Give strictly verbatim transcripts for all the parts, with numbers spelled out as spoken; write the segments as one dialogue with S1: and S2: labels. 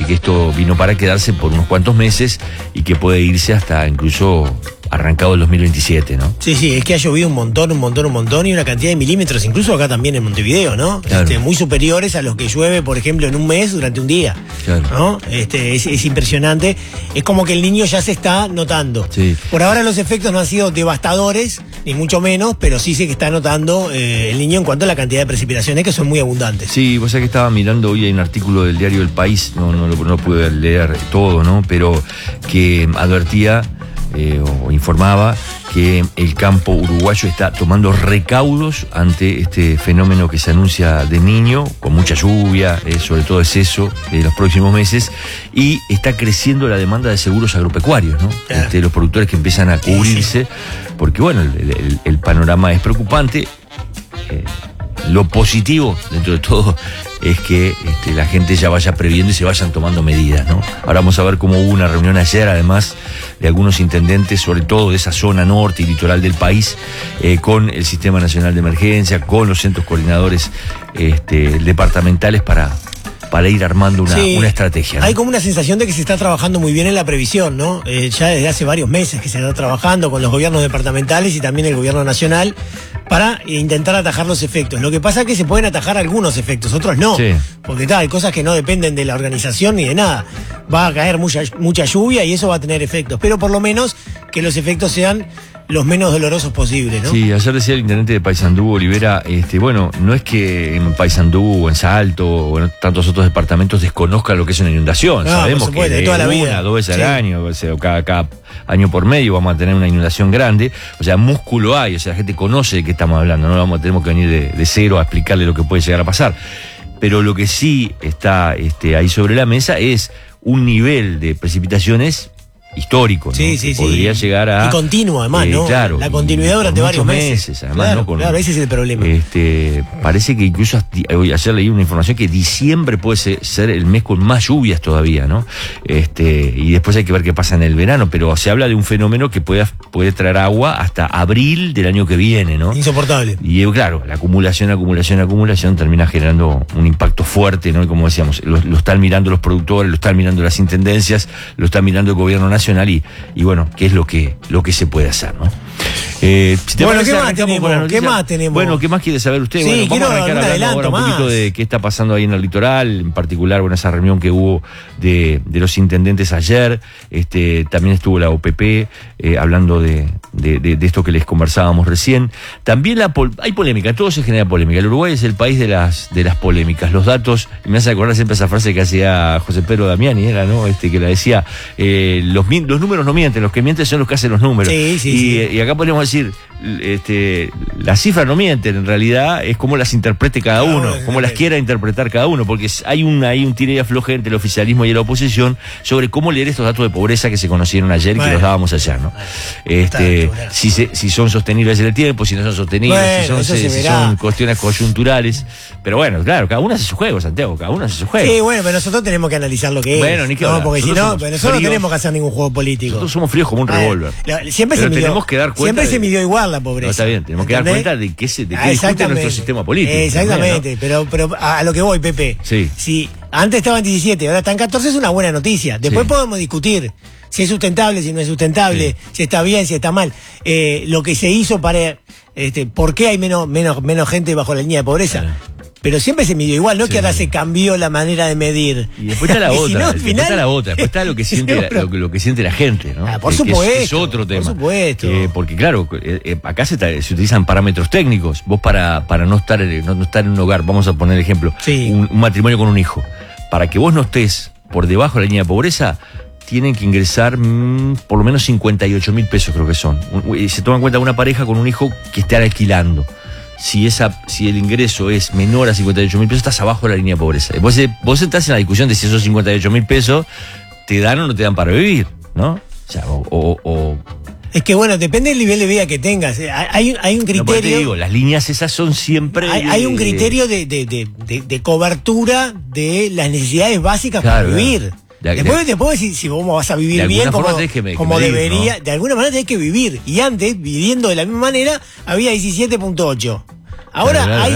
S1: que esto vino para quedarse por unos cuantos meses y que puede irse hasta incluso arrancado el dos mil veintisiete, ¿no?
S2: Sí, sí, es que ha llovido un montón, un montón, un montón y una cantidad de milímetros, incluso acá también en Montevideo, ¿no?
S1: Claro.
S2: Este, muy superiores a los que llueve, por ejemplo, en un mes durante un día,
S1: claro.
S2: ¿no? Este, es, es impresionante. Es como que el niño ya se está notando.
S1: Sí.
S2: Por ahora los efectos no han sido devastadores, ni mucho menos, pero sí se que está notando eh, el niño en cuanto a la cantidad de precipitaciones que son muy abundantes.
S1: Sí, vos sabés que estaba mirando hoy hay un artículo del diario El País, no, no, no pude leer todo, ¿no? Pero que advertía eh, o informaba que el campo uruguayo está tomando recaudos ante este fenómeno que se anuncia de Niño, con mucha lluvia, eh, sobre todo exceso en los próximos meses, y está creciendo la demanda de seguros agropecuarios, ¿no?
S2: Claro.
S1: Este, los productores que empiezan a cubrirse, sí, sí. porque bueno, el, el, el panorama es preocupante. Eh, Lo positivo, dentro de todo, es que este, la gente ya vaya previendo y se vayan tomando medidas, ¿no? Ahora vamos a ver cómo hubo una reunión ayer, además, de algunos intendentes, sobre todo de esa zona norte y litoral del país, eh, con el Sistema Nacional de Emergencia, con los centros coordinadores este, departamentales para... para ir armando una, sí, una estrategia, ¿no?
S2: Hay como una sensación de que se está trabajando muy bien en la previsión, ¿no? Eh, ya desde hace varios meses que se está trabajando con los gobiernos departamentales y también el gobierno nacional para intentar atajar los efectos. Lo que pasa es que se pueden atajar algunos efectos, otros no.
S1: Sí.
S2: Porque tal, hay cosas que no dependen de la organización ni de nada. Va a caer mucha, mucha lluvia y eso va a tener efectos. Pero por lo menos que los efectos sean los menos dolorosos posibles, ¿no?
S1: Sí, ayer decía el intendente de Paysandú, Olivera, este, bueno, no es que en Paysandú o en Salto o en tantos otros departamentos desconozcan lo que es una inundación.
S2: No,
S1: Sabemos
S2: por supuesto,
S1: que de
S2: toda la
S1: una,
S2: vida.
S1: dos veces
S2: Sí.
S1: al año, o sea, cada, cada año por medio vamos a tener una inundación grande. O sea, músculo hay, o sea, la gente conoce de qué estamos hablando, no vamos, tenemos que venir de, de cero a explicarle lo que puede llegar a pasar. Pero lo que sí está este, ahí sobre la mesa es un nivel de precipitaciones histórico, ¿no?
S2: Sí, sí,
S1: que
S2: sí.
S1: podría llegar a...
S2: Y continuo, además,
S1: eh,
S2: ¿no?
S1: Claro.
S2: La continuidad durante varios meses.
S1: meses. Además,
S2: claro,
S1: ¿no? Con,
S2: claro, ese es el problema.
S1: Este, parece que incluso hasta, ayer leí una información que diciembre puede ser, ser el mes con más lluvias todavía, ¿no? Este, y después hay que ver qué pasa en el verano, pero se habla de un fenómeno que puede, puede traer agua hasta abril del año que viene, ¿no?
S2: Insoportable.
S1: Y claro, la acumulación, acumulación, acumulación termina generando un impacto fuerte, ¿no? Y como decíamos, lo, lo están mirando los productores, lo están mirando las intendencias, lo está mirando el gobierno nacional y, y bueno, qué es lo que, lo que se puede hacer, ¿no? Eh, si te
S2: bueno,
S1: parece,
S2: ¿qué más,
S1: arrancamos
S2: tenemos?
S1: con la noticia.
S2: ¿Qué más tenemos?
S1: Bueno, ¿qué más quiere saber usted?
S2: Sí,
S1: bueno, vamos
S2: quiero
S1: a arrancar
S2: un
S1: hablando
S2: adelanto
S1: ahora un
S2: más.
S1: poquito de qué está pasando ahí en el litoral, en particular, bueno, esa reunión que hubo de, de los intendentes ayer, este, también estuvo la O P P, eh, hablando de, de, de, de esto que les conversábamos recién. También la pol hay polémica, todo se genera polémica. El Uruguay es el país de las, de las polémicas. Los datos, me hace acordar siempre esa frase que hacía José Pedro Damiani, era, ¿no? Este, que la decía, eh, los, los números no mienten, los que mienten son los que hacen los números.
S2: Sí, sí,
S1: y,
S2: sí.
S1: y acá podemos decir, este, las cifras no mienten, en realidad es como las interprete cada
S2: Claro,
S1: uno,
S2: es
S1: como las
S2: que-
S1: quiera interpretar cada uno, porque hay un, hay un tire y afloje entre el oficialismo y la oposición sobre cómo leer estos datos de pobreza que se conocieron ayer y
S2: Bueno.
S1: que los dábamos ayer, ¿no? Este,
S2: Está,
S1: si, se, si son sostenibles en el tiempo, si no son sostenibles,
S2: Bueno,
S1: si, son,
S2: eso
S1: si,
S2: se
S1: si
S2: verá.
S1: son cuestiones coyunturales. Pero bueno, claro, cada uno hace su juego, Santiago, cada uno hace su juego.
S2: Sí, bueno, pero nosotros tenemos que analizar lo que es.
S1: Bueno, ni que
S2: no,
S1: hablar.
S2: porque si
S1: Nosotros
S2: no,
S1: somos
S2: pero nosotros no
S1: fríos.
S2: tenemos que hacer ningún juego político.
S1: Nosotros somos fríos como un
S2: A ver,
S1: revólver.
S2: la- Siempre
S1: Pero
S2: se midió,
S1: tenemos que dar cuenta
S2: siempre
S1: de-
S2: se midió igual la pobreza.
S1: No, está bien, tenemos que dar
S2: ¿entendés?
S1: cuenta de qué, se, de qué
S2: Ah,
S1: discute
S2: exactamente.
S1: nuestro sistema político.
S2: Exactamente,
S1: también,
S2: pero, pero a, a lo que voy, Pepe.
S1: Sí.
S2: Si antes estaban diecisiete, ahora están catorce, es una buena noticia. Después
S1: Sí.
S2: podemos discutir si es sustentable, si no es sustentable,
S1: Sí.
S2: si está bien, si está mal. Eh, lo que se hizo para, este, ¿por qué hay menos, menos, menos gente bajo la línea de pobreza?
S1: Claro.
S2: Pero siempre se midió igual, no es
S1: Sí.
S2: que ahora se cambió la manera de medir.
S1: Y después está la
S2: Y
S1: otra,
S2: si no, al
S1: después
S2: final-
S1: está la otra, después está lo que siente, la, lo, que- lo que siente la gente, ¿no?
S2: Ah, por
S1: Que- que es-
S2: supuesto,
S1: es, otro
S2: por
S1: tema.
S2: supuesto.
S1: Eh, porque claro, eh, eh, acá se, ta- se utilizan parámetros técnicos. Vos para, para no estar en, no, no estar en un hogar, vamos a poner el ejemplo,
S2: Sí.
S1: un, un matrimonio con un hijo. Para que vos no estés por debajo de la línea de pobreza, tienen que ingresar mm, por lo menos cincuenta y ocho mil pesos, creo que son. Un- y se toma en cuenta una pareja con un hijo que esté alquilando. Si esa, si el ingreso es menor a cincuenta y ocho mil pesos, estás abajo de la línea de pobreza. Vos, eh, vos estás en la discusión de si esos cincuenta y ocho mil pesos te dan o no te dan para vivir, ¿no? O sea, o, o, o
S2: Es que bueno, depende del nivel de vida que tengas. Eh, Hay, hay un- hay un
S1: no, por eso te
S2: criterio.
S1: digo, las líneas esas son siempre.
S2: Hay, hay un
S1: eh,
S2: criterio de, de, de, de- de cobertura de las necesidades básicas
S1: Claro,
S2: para vivir.
S1: de-
S2: después,
S1: de-
S2: después si, si vos vas a
S1: de
S2: vivir
S1: alguna
S2: bien
S1: forma
S2: como,
S1: tenés que me- que
S2: como
S1: medir,
S2: debería,
S1: ¿no?
S2: de alguna manera tenés que vivir. Y antes, viviendo de la misma manera, había diecisiete punto ocho. Ahora
S1: Claro, claro,
S2: hay
S1: claro.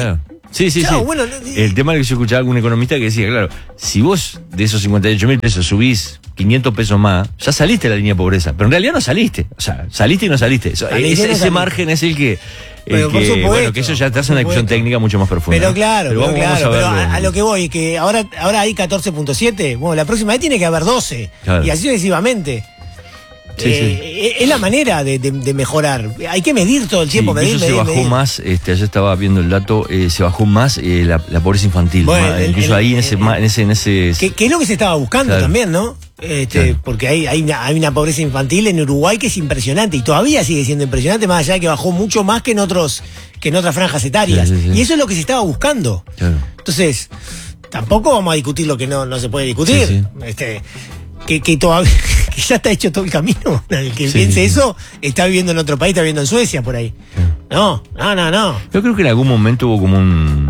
S1: Sí, sí,
S2: Chao,
S1: sí.
S2: Bueno, no,
S1: el tema es que yo escuchaba a algún economista que decía, claro, si vos de esos cincuenta y ocho mil pesos subís quinientos pesos más, ya saliste de la línea de pobreza. Pero en realidad no saliste. O sea, saliste y no saliste. Eso,
S2: saliste
S1: ese
S2: no
S1: ese
S2: saliste.
S1: margen es el que... El
S2: Pero, por
S1: que
S2: supuesto,
S1: bueno, que eso ya te hace una discusión técnica mucho más profunda.
S2: Pero claro,
S1: pero
S2: pero,
S1: vamos,
S2: claro,
S1: vamos a,
S2: pero
S1: verlo.
S2: a, a lo que voy, que ahora, ahora hay catorce punto siete, bueno, la próxima vez tiene que haber doce.
S1: Claro.
S2: Y así sucesivamente.
S1: Sí,
S2: eh, sí. Es la manera de, de, de mejorar. Hay que medir todo el tiempo,
S1: sí,
S2: medir,
S1: incluso
S2: medir,
S1: se bajó
S2: medir.
S1: más, este, ayer estaba viendo el dato, eh, se bajó más eh, la, la pobreza infantil.
S2: Bueno,
S1: más,
S2: el-
S1: incluso
S2: el-
S1: ahí en ese,
S2: el-
S1: ma- en ese, en ese
S2: Que, que es lo que se estaba buscando
S1: Claro.
S2: también, ¿no? Este,
S1: Claro.
S2: Porque hay, hay, una, hay una pobreza infantil en Uruguay que es impresionante y todavía sigue siendo impresionante, más allá de que bajó mucho más que en otros que en otras franjas etarias.
S1: Sí, sí, sí.
S2: Y eso es lo que se estaba buscando.
S1: Claro.
S2: Entonces, tampoco vamos a discutir lo que no, no se puede discutir.
S1: Sí,
S2: Este, que, que todavía que ya está hecho todo el camino. El que
S1: Sí,
S2: piense
S1: sí, sí.
S2: eso está viviendo en otro país, está viviendo en Suecia por ahí. No, no, no, no.
S1: Yo creo que en algún momento hubo como un...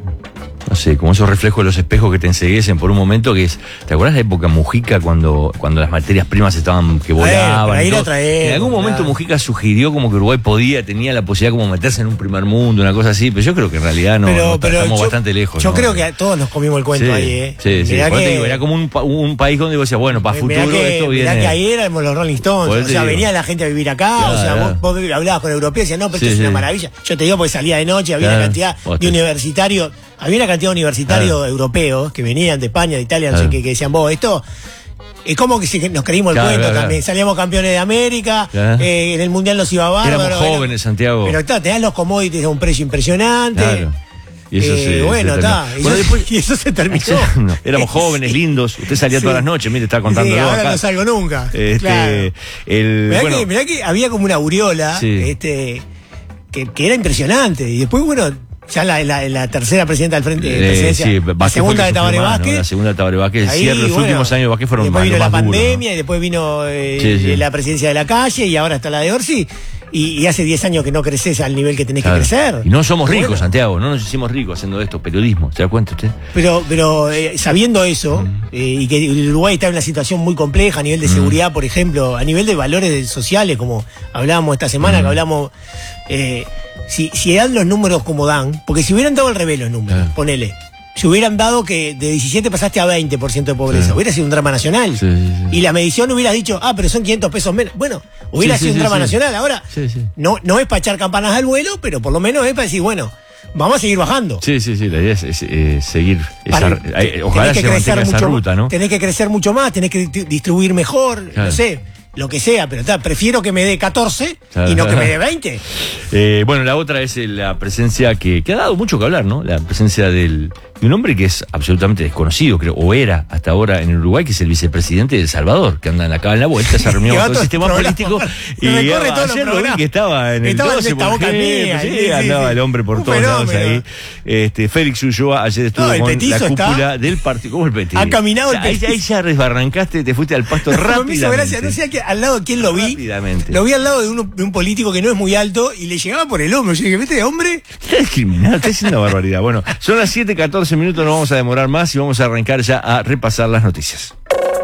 S1: No sé, como esos reflejos de los espejos que te enseguecen por un momento, que es... ¿Te acuerdas de la época Mujica cuando, cuando las materias primas estaban que
S2: Bueno,
S1: volaban?
S2: pero ahí
S1: y
S2: era
S1: todo?
S2: otra época,
S1: en algún momento
S2: claro.
S1: Mujica sugirió como que Uruguay podía, tenía la posibilidad como meterse en un primer mundo, una cosa así, pero yo creo que en realidad no,
S2: pero,
S1: no,
S2: pero
S1: estamos
S2: yo,
S1: bastante lejos.
S2: Yo
S1: ¿no?
S2: creo que a todos nos comimos el cuento
S1: Sí,
S2: ahí, ¿eh?
S1: sí, sí.
S2: Mirá
S1: Por eso
S2: que-
S1: te digo, era como un, pa- un país donde vos decías, bueno, para
S2: Mirá
S1: futuro
S2: que,
S1: esto
S2: mirá
S1: viene...
S2: que ahí éramos los Rolling
S1: Por
S2: Stones,
S1: eso
S2: o sea,
S1: te digo.
S2: venía la gente a vivir acá,
S1: Claro,
S2: o sea,
S1: claro.
S2: vos, vos hablabas con europeos y decías, no, pero
S1: Sí,
S2: esto es
S1: sí.
S2: una maravilla. Yo te digo porque salía de noche, había
S1: Claro.
S2: una cantidad
S1: Vos
S2: de
S1: te-
S2: universitarios, había una cantidad de universitarios
S1: Claro.
S2: europeos que venían de España, de Italia, no sé
S1: Claro.
S2: qué, que decían, vos, esto... Es como que si- nos creímos el
S1: Claro,
S2: cuento
S1: claro,
S2: también.
S1: claro.
S2: Salíamos campeones de América,
S1: Claro.
S2: eh, en el Mundial nos iba bárbaro.
S1: Éramos
S2: era-
S1: jóvenes, Santiago.
S2: Pero está, te dan los commodities a un precio impresionante.
S1: Claro. Y eso
S2: Eh,
S1: se,
S2: bueno,
S1: se
S2: está.
S1: terminó.
S2: Y,
S1: Bueno,
S2: eso-
S1: después-
S2: y eso se terminó.
S1: No, éramos jóvenes,
S2: Sí.
S1: lindos. Usted salía
S2: Sí.
S1: todas las noches, mire, estaba contando
S2: Sí, ahora
S1: acá.
S2: no salgo nunca.
S1: Este,
S2: Claro.
S1: el,
S2: Mirá,
S1: bueno,
S2: que, mirá que había como una aureola
S1: Sí.
S2: este, que, que era impresionante. Y después, bueno, ya la, la, la tercera presidenta del frente,
S1: eh,
S2: presidencia,
S1: sí,
S2: la
S1: Vázquez fue
S2: segunda
S1: el
S2: de
S1: que
S2: Tabaré
S1: sufrió más, ¿no?
S2: Vázquez.
S1: La segunda de Tabaré Vázquez.
S2: Ahí,
S1: Cierre, los
S2: bueno,
S1: últimos años de Vázquez fueron
S2: después
S1: más,
S2: vino
S1: los
S2: la
S1: más duros,
S2: pandemia
S1: ¿no?
S2: y después vino eh,
S1: Sí, sí.
S2: la presidencia de la calle y ahora está la de Orsi. Y, y hace diez años que no creces al nivel que tenés
S1: Claro.
S2: que crecer.
S1: Y no somos ricos,
S2: Bueno.
S1: Santiago, no nos hicimos ricos haciendo esto, periodismo, ¿se da cuenta usted?
S2: Pero, pero eh, sabiendo eso,
S1: Mm.
S2: eh, y que el Uruguay está en una situación muy compleja a nivel de seguridad, por ejemplo, a nivel de valores sociales, como hablábamos esta semana,
S1: Mm.
S2: que hablamos, eh, si, si dan los números como dan, porque si hubieran dado al revés los números,
S1: Claro.
S2: ponele, si hubieran dado que de diecisiete pasaste a veinte por ciento de pobreza,
S1: Sí.
S2: hubiera sido un drama nacional.
S1: Sí, sí, sí.
S2: Y la medición hubiera dicho, ah, pero son quinientos pesos menos. Bueno, hubiera
S1: Sí,
S2: sido
S1: sí,
S2: un
S1: sí,
S2: drama
S1: sí.
S2: nacional. Ahora,
S1: Sí, sí.
S2: No, no es para echar campanas al vuelo, pero por lo menos es para decir, bueno, vamos a seguir bajando.
S1: Sí, sí, sí, la idea es, es, eh, seguir esa,
S2: Para-
S1: eh, ojalá
S2: tenés
S1: se mantenga esa
S2: mucho
S1: ruta, ¿no?
S2: Tenés que crecer mucho más, tenés que di- distribuir mejor,
S1: Claro.
S2: no sé, lo que sea, pero ta, prefiero que me dé catorce
S1: Claro.
S2: y no que me dé veinte.
S1: Eh, bueno, la otra es eh, la presencia que, que ha dado mucho que hablar, ¿no? La presencia del, de un hombre que es absolutamente desconocido, creo, o era hasta ahora en Uruguay, que es el vicepresidente de El Salvador, que anda acá en la vuelta, se reunió
S2: Que va
S1: con todo el
S2: todo
S1: sistema
S2: el
S1: político.
S2: programa.
S1: Y
S2: Recorre
S1: ah,
S2: todos los
S1: ayer lo vi
S2: programas.
S1: que estaba en el
S2: Estaba en
S1: doce,
S2: esta
S1: por
S2: boca
S1: ejemplo,
S2: mía,
S1: sí,
S2: sí, sí,
S1: andaba
S2: sí.
S1: el hombre por
S2: Un
S1: todos lados
S2: fenómeno.
S1: ahí. Este, Félix Ulloa ayer estuvo
S2: No, el
S1: con la
S2: petizo
S1: cúpula
S2: está-
S1: del partido. ¿Cómo el petizo?
S2: Ha caminado el
S1: ahí,
S2: petizo.
S1: ahí ya desbarrancaste, te fuiste al pasto
S2: Me hizo
S1: rápidamente.
S2: gracia, no sé a qué- al lado de quién lo vi.
S1: Rápidamente.
S2: Lo vi al lado de, uno- de un político que no es muy alto y le llegaba por el hombro. Yo dije, ¿viste, hombre?
S1: Está discriminado, está haciendo una barbaridad. Bueno, son las siete catorce minutos, no vamos a demorar más y vamos a arrancar ya a repasar las noticias.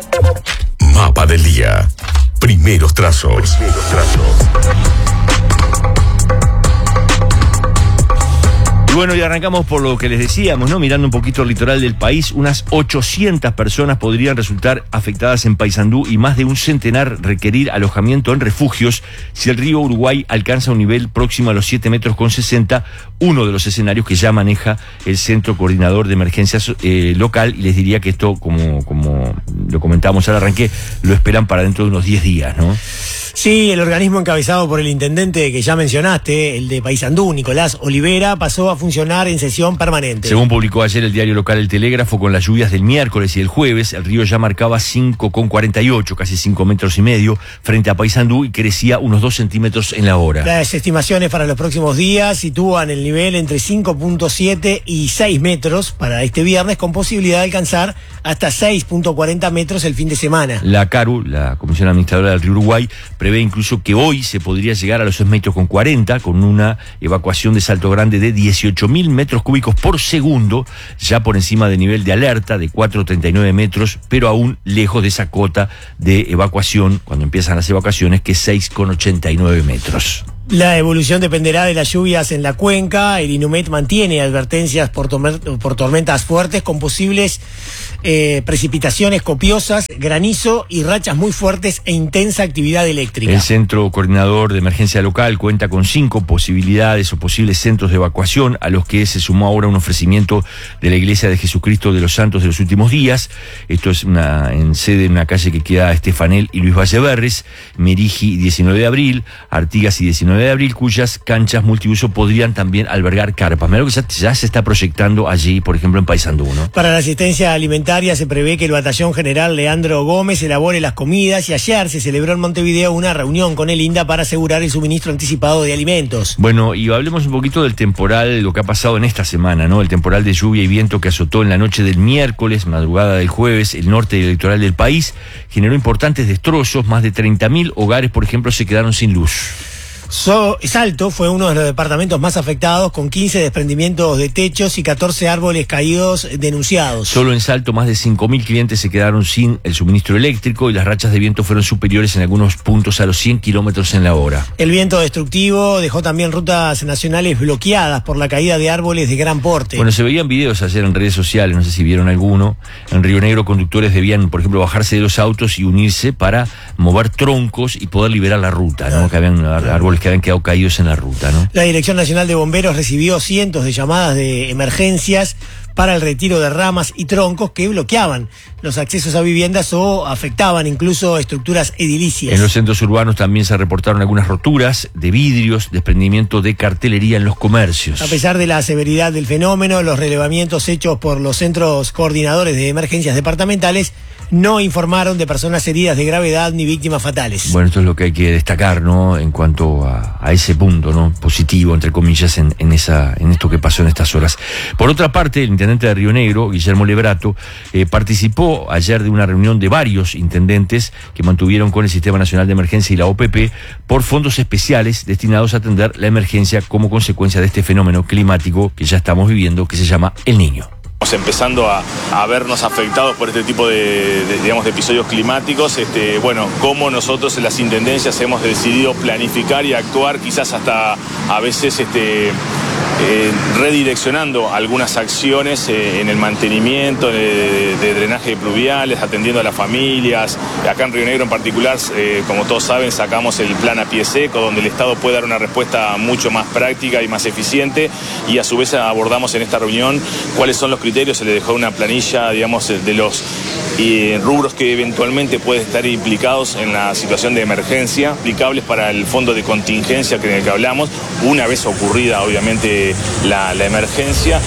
S3: Mapa del día. Primeros trazos. Primeros trazos.
S1: Y bueno, y arrancamos por lo que les decíamos, ¿no? Mirando un poquito el litoral del país, unas ochocientas personas podrían resultar afectadas en Paysandú y más de un centenar requerir alojamiento en refugios si el río Uruguay alcanza un nivel próximo a los siete metros con sesenta, uno de los escenarios que ya maneja el Centro Coordinador de Emergencias eh, local, y les diría que esto, como, como lo comentábamos al arranque, lo esperan para dentro de unos diez días, ¿no?
S2: Sí, el organismo encabezado por el intendente que ya mencionaste, el de Paysandú, Nicolás Olivera, pasó a funcionar en sesión permanente.
S1: Según publicó ayer el diario local El Telégrafo, con las lluvias del miércoles y el jueves, el río ya marcaba cinco con cuarenta y ocho, casi cinco metros y medio, frente a Paysandú, y crecía unos dos centímetros en la hora.
S2: Las estimaciones para los próximos días sitúan el nivel entre cinco punto siete y seis metros para este viernes, con posibilidad de alcanzar hasta seis punto cuarenta metros el fin de semana.
S1: La CARU, la Comisión Administradora del Río Uruguay, prevé incluso que hoy se podría llegar a los seis metros con cuarenta, con una evacuación de Salto Grande de dieciocho mil metros cúbicos por segundo, ya por encima del nivel de alerta de cuatro punto treinta y nueve metros, pero aún lejos de esa cota de evacuación, cuando empiezan las evacuaciones, que es seis con ochenta y nueve metros.
S2: La evolución dependerá de las lluvias en la cuenca. El INUMET mantiene advertencias por, por tormentas fuertes con posibles eh, precipitaciones copiosas, granizo y rachas muy fuertes e intensa actividad eléctrica.
S1: El Centro Coordinador de Emergencia Local cuenta con cinco posibilidades o posibles centros de evacuación, a los que se sumó ahora un ofrecimiento de la Iglesia de Jesucristo de los Santos de los Últimos Días. Esto es una, en sede en una calle que queda Estefanel y Luis Valleverres, Merigi diecinueve de abril, Artigas y diecinueve de abril, cuyas canchas multiuso podrían también albergar carpas. Mirá lo que ya, ya se está proyectando allí, por ejemplo, en Paysandú, ¿no?
S2: Para la asistencia alimentaria se prevé que el Batallón General Leandro Gómez elabore las comidas, y ayer se celebró en Montevideo una reunión con el INDA para asegurar el suministro anticipado de alimentos.
S1: Bueno, y hablemos un poquito del temporal, lo que ha pasado en esta semana, ¿no? El temporal de lluvia y viento que azotó en la noche del miércoles, madrugada del jueves, el norte y el litoral del país, generó importantes destrozos. Más de treinta mil hogares, por ejemplo, se quedaron sin luz.
S2: So, Salto fue uno de los departamentos más afectados, con quince desprendimientos de techos y catorce árboles caídos denunciados.
S1: Solo en Salto más de cinco mil clientes se quedaron sin el suministro eléctrico, y las rachas de viento fueron superiores en algunos puntos a los cien kilómetros en la hora.
S2: El viento destructivo dejó también rutas nacionales bloqueadas por la caída de árboles de gran porte.
S1: Bueno, se veían videos ayer en redes sociales, no sé si vieron alguno. En Río Negro, conductores debían, por ejemplo, bajarse de los autos y unirse para mover troncos y poder liberar la ruta, ¿no? Que habían árboles que habían quedado caídos en la ruta, ¿no?
S2: La Dirección Nacional de Bomberos recibió cientos de llamadas de emergencias para el retiro de ramas y troncos que bloqueaban los accesos a viviendas o afectaban incluso estructuras edilicias.
S1: En los centros urbanos también se reportaron algunas roturas de vidrios, desprendimiento de cartelería en los comercios.
S2: A pesar de la severidad del fenómeno, los relevamientos hechos por los centros coordinadores de emergencias departamentales no informaron de personas heridas de gravedad ni víctimas fatales.
S1: Bueno, esto es lo que hay que destacar, ¿no? En cuanto a, a ese punto, ¿no? Positivo, entre comillas, en, en esa, en esto que pasó en estas horas. Por otra parte, el intendente de Río Negro, Guillermo Lebrato, eh, participó ayer de una reunión de varios intendentes que mantuvieron con el Sistema Nacional de Emergencia y la O P P por fondos especiales destinados a atender la emergencia como consecuencia de este fenómeno climático que ya estamos viviendo, que se llama El Niño.
S4: Estamos empezando a, a vernos afectados por este tipo de, de, digamos, de episodios climáticos. Este, bueno, cómo nosotros en las intendencias hemos decidido planificar y actuar, quizás hasta a veces este, eh, redireccionando algunas acciones eh, en el mantenimiento de, de drenaje de pluviales, atendiendo a las familias. Acá en Río Negro en particular, eh, como todos saben, sacamos el plan a pie seco, donde el Estado puede dar una respuesta mucho más práctica y más eficiente, y a su vez abordamos en esta reunión cuáles son los criterios. Se le dejó una planilla, digamos, de los eh, rubros que eventualmente pueden estar implicados en la situación de emergencia, aplicables para el fondo de contingencia que, que hablamos, una vez ocurrida, obviamente, la, la emergencia.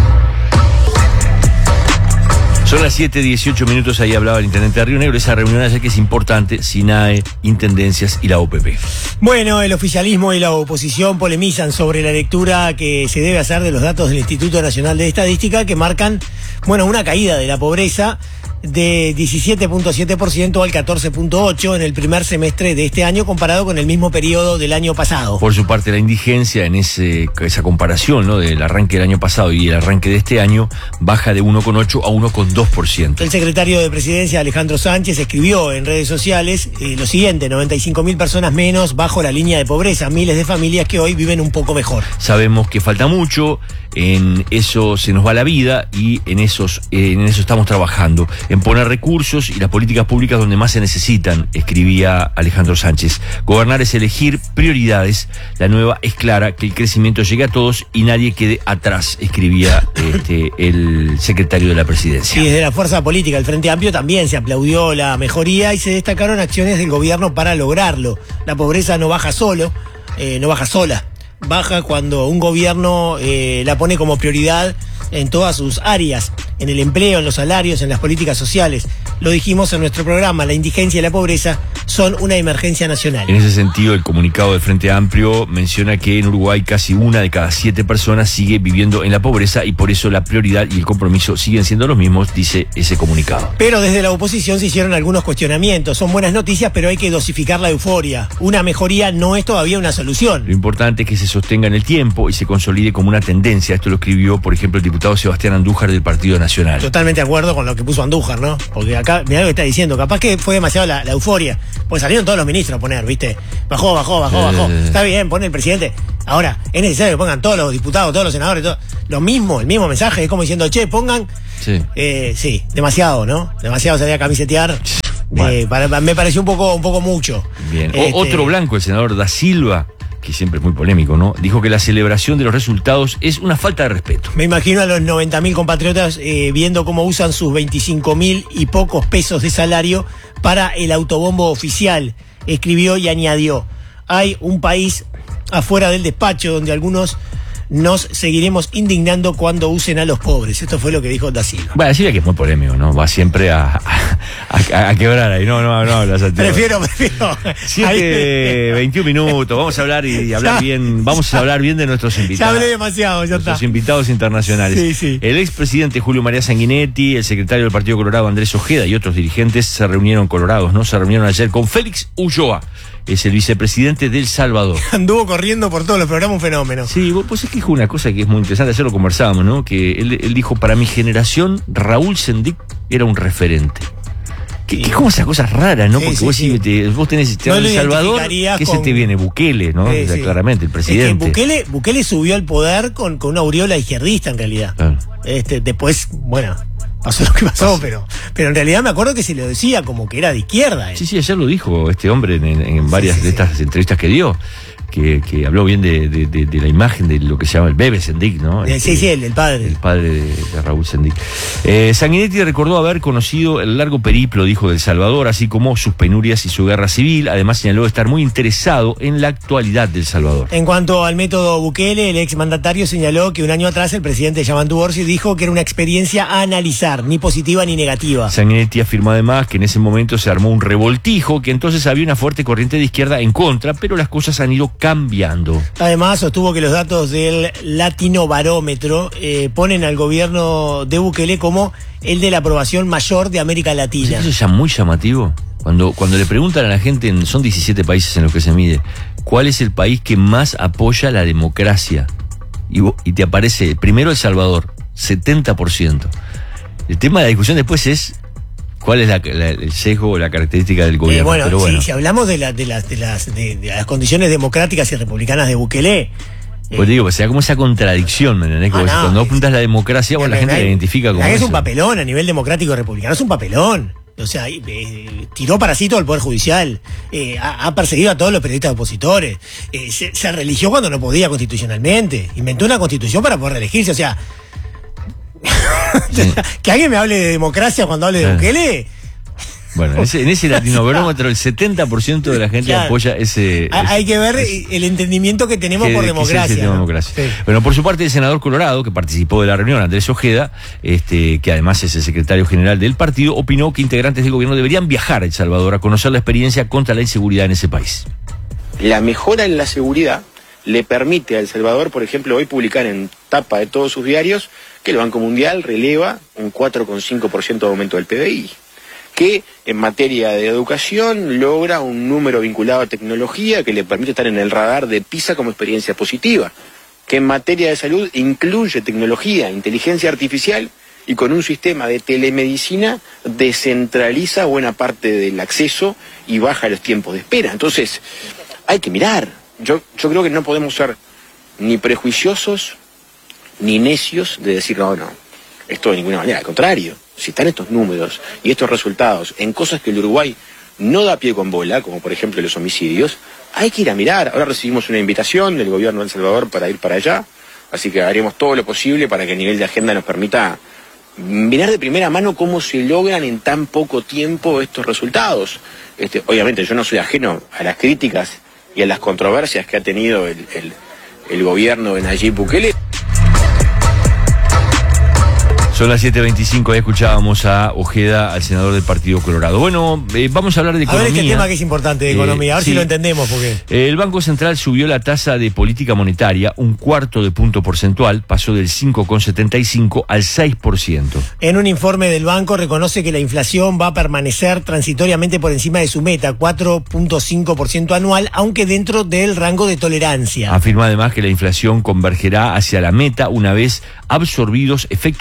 S1: Son las siete dieciocho minutos, ahí hablaba el intendente de Río Negro. Esa reunión ayer que es importante, SINAE, Intendencias y la O P P.
S2: Bueno, el oficialismo y la oposición polemizan sobre la lectura que se debe hacer de los datos del Instituto Nacional de Estadística, que marcan, bueno, una caída de la pobreza de diecisiete punto siete por ciento al catorce punto ocho por ciento en el primer semestre de este año, comparado con el mismo periodo del año pasado.
S1: Por su parte, la indigencia en ese, esa comparación, ¿no?, del arranque del año pasado y el arranque de este año baja de uno coma ocho a uno coma dos por ciento.
S2: El secretario de Presidencia, Alejandro Sánchez, escribió en redes sociales eh, lo siguiente: noventa y cinco mil personas menos bajo la línea de pobreza, miles de familias que hoy viven un poco mejor.
S1: Sabemos que falta mucho, en eso se nos va la vida y en, esos, eh, en eso estamos trabajando, en poner recursos y las políticas públicas donde más se necesitan, escribía Alejandro Sánchez. Gobernar es elegir prioridades, la nueva es clara, que el crecimiento llegue a todos y nadie quede atrás, escribía este, el secretario de la Presidencia.
S2: Y desde la fuerza política, el Frente Amplio, también se aplaudió la mejoría y se destacaron acciones del gobierno para lograrlo. La pobreza no baja solo, eh, no baja sola, baja cuando un gobierno eh, la pone como prioridad en todas sus áreas, en el empleo, en los salarios, en las políticas sociales. Lo dijimos en nuestro programa, la indigencia y la pobreza son una emergencia nacional.
S1: En ese sentido, el comunicado del Frente Amplio menciona que en Uruguay casi una de cada siete personas sigue viviendo en la pobreza y por eso la prioridad y el compromiso siguen siendo los mismos, dice ese comunicado.
S2: Pero desde la oposición se hicieron algunos cuestionamientos. Son buenas noticias, pero hay que dosificar la euforia. Una mejoría no es todavía una solución.
S1: Lo importante es que se sostenga en el tiempo y se consolide como una tendencia. Esto lo escribió, por ejemplo, el diputado Sebastián Andújar del Partido Nacional.
S2: Totalmente de acuerdo con lo que puso Andújar, ¿no? Porque acá acá, mirá lo que está diciendo, capaz que fue demasiado la, la euforia, pues salieron todos los ministros a poner, ¿viste? Bajó, bajó, bajó,
S1: Eh.
S2: bajó. Está bien, pone el presidente. Ahora, es necesario que pongan todos los diputados, todos los senadores, todo, lo mismo, el mismo mensaje, es como diciendo, che, pongan.
S1: Sí.
S2: Eh, sí, demasiado, ¿no? Demasiado salir a camisetear.
S1: Bueno.
S2: Eh, para- me pareció un poco, un poco mucho.
S1: Bien. O-
S2: Este,
S1: Otro blanco, el senador Da Silva, que siempre es muy polémico, ¿no? Dijo que la celebración de los resultados es una falta de respeto.
S2: Me imagino a los noventa mil compatriotas eh, viendo cómo usan sus veinticinco mil y pocos pesos de salario para el autobombo oficial. Escribió y añadió, hay un país afuera del despacho donde algunos nos seguiremos indignando cuando usen a los pobres. Esto fue lo que dijo Da Silva.
S1: Bueno, Silva que es muy polémico, ¿no? Va siempre a, a, a- a quebrar ahí. No, no, no habla Santiago.
S2: Prefiero, prefiero.
S1: siete, veintiún minutos. Vamos a hablar y, y hablar
S2: Ya.
S1: bien. Vamos a hablar bien de nuestros
S2: Ya
S1: invitados.
S2: hablé demasiado, ya está.
S1: Nuestros invitados internacionales.
S2: Sí, sí.
S1: El expresidente Julio María Sanguinetti, el secretario del Partido Colorado Andrés Ojeda y otros dirigentes se reunieron colorados, ¿no? Se reunieron ayer con Félix Ulloa, es el vicepresidente de El Salvador.
S2: Anduvo corriendo por todos los programas, un fenómeno.
S1: Sí, vos- pues es que dijo una cosa que es muy interesante, ayer lo conversábamos, ¿no? Que él, él dijo, para mi generación, Raúl Sendic era un referente. Que,
S2: Sí.
S1: que es como esas cosas raras, ¿no?
S2: Sí,
S1: Porque
S2: sí,
S1: vos,
S2: sí.
S1: si te- vos tenés te
S2: No
S1: hablas
S2: lo
S1: de El Salvador,
S2: identificarías
S1: ¿qué se
S2: con-
S1: te viene? Bukele, ¿no?
S2: Sí,
S1: O sea,
S2: sí.
S1: claramente, el
S2: Es
S1: presidente.
S2: que Bukele, Bukele subió al poder con, con una aureola izquierdista, en realidad.
S1: Claro.
S2: Este, después, bueno, pasó lo que pasó, pero, pero en realidad me acuerdo que se lo decía como que era de izquierda. él.
S1: Sí, sí, ayer lo dijo este hombre en, en- en varias
S2: sí,
S1: de
S2: sí.
S1: estas entrevistas que dio, que, que habló bien de, de- de- de la imagen de lo que se llama el bebé Sendic, ¿no?
S2: Eh, sí,
S1: Este,
S2: sí, el, el padre.
S1: El padre de, de Raúl Sendic. Eh, Sanguinetti recordó haber conocido el largo periplo, dijo, de El Salvador, así como sus penurias y su guerra civil. Además señaló estar muy interesado en la actualidad de El Salvador.
S2: En cuanto al método Bukele, el exmandatario señaló que un año atrás el presidente Yamandu Orsi dijo que era una experiencia a analizar, ni positiva ni negativa.
S1: Sanguinetti afirmó además que en ese momento se armó un revoltijo, que entonces había una fuerte corriente de izquierda en contra, pero las cosas han ido cambiando.
S2: Además, sostuvo que los datos del Latino Barómetro eh, ponen al gobierno de Bukele como el de la aprobación mayor de América Latina.
S1: Eso es ya muy llamativo. Cuando, cuando le preguntan a la gente, en- son diecisiete países en los que se mide, ¿cuál es el país que más apoya la democracia? Y, vo- y te aparece primero El Salvador, setenta por ciento. El tema de la discusión después es cuál es la- la- el sesgo o la característica del
S2: Eh,
S1: gobierno.
S2: bueno,
S1: Pero bueno,
S2: Si, si hablamos de, la- de, las, de, las, de, de las condiciones democráticas y republicanas de Bukele,
S1: pues digo, pues sea como esa contradicción, ¿me entendés? Como
S2: Ah,
S1: si
S2: no,
S1: cuando vos
S2: es-
S1: apuntas la democracia, bueno, la gente la identifica como
S2: es
S1: eso.
S2: un papelón a nivel democrático y republicano, es un papelón. O sea, eh, tiró para sí todo el Poder Judicial, eh, ha, ha perseguido a todos los periodistas opositores, eh, se, se religió cuando no podía constitucionalmente, inventó una constitución para poder reelegirse, o sea,
S1: Sí.
S2: que alguien me hable de democracia cuando hable de
S1: Claro.
S2: Bukele.
S1: Bueno, en ese, en ese latinobarómetro el setenta por ciento de la gente
S2: Claro.
S1: apoya ese...
S2: Ha-
S1: ese-
S2: Hay que ver
S1: ese-
S2: el entendimiento que tenemos
S1: que-
S2: por
S1: que es el
S2: democracia.
S1: sistema
S2: ¿no?
S1: democracia.
S2: Sí.
S1: Bueno, por su parte, el senador Colorado, que participó de la reunión, Andrés Ojeda, este, que además es el secretario general del partido, opinó que integrantes del gobierno deberían viajar a El Salvador a conocer la experiencia contra la inseguridad en ese país.
S5: La mejora en la seguridad le permite a El Salvador, por ejemplo, hoy publicar en tapa de todos sus diarios que el Banco Mundial releva un cuatro coma cinco por ciento de aumento del P B I, que en materia de educación logra un número vinculado a tecnología que le permite estar en el radar de PISA como experiencia positiva, que en materia de salud incluye tecnología, inteligencia artificial y con un sistema de telemedicina descentraliza buena parte del acceso y baja los tiempos de espera. Entonces, hay que mirar. Yo, yo creo que no podemos ser ni prejuiciosos ni necios de decir no, no, esto de ninguna manera, al contrario, si están estos números y estos resultados en cosas que el Uruguay no da pie con bola, como por ejemplo los homicidios, hay que ir a mirar. Ahora recibimos una invitación del gobierno de El Salvador para ir para allá, así que haremos todo lo posible para que el nivel de agenda nos permita mirar de primera mano cómo se logran en tan poco tiempo estos resultados. Este, obviamente yo no soy ajeno a las críticas y a las controversias que ha tenido el, el, el gobierno de Nayib Bukele.
S1: Son las siete veinticinco, ahí escuchábamos a Ojeda, al senador del Partido Colorado. Bueno, eh, vamos a hablar de
S2: A
S1: economía.
S2: ver este tema que es importante de economía, a ver
S1: Eh, sí.
S2: si lo entendemos, porque...
S1: El Banco Central subió la tasa de política monetaria un cuarto de punto porcentual, pasó del cinco coma setenta y cinco al seis por ciento.
S2: En un informe del banco reconoce que la inflación va a permanecer transitoriamente por encima de su meta, cuatro punto cinco por ciento anual, aunque dentro del rango de tolerancia.
S1: Afirma además que la inflación convergerá hacia la meta una vez absorbidos efectos transitorios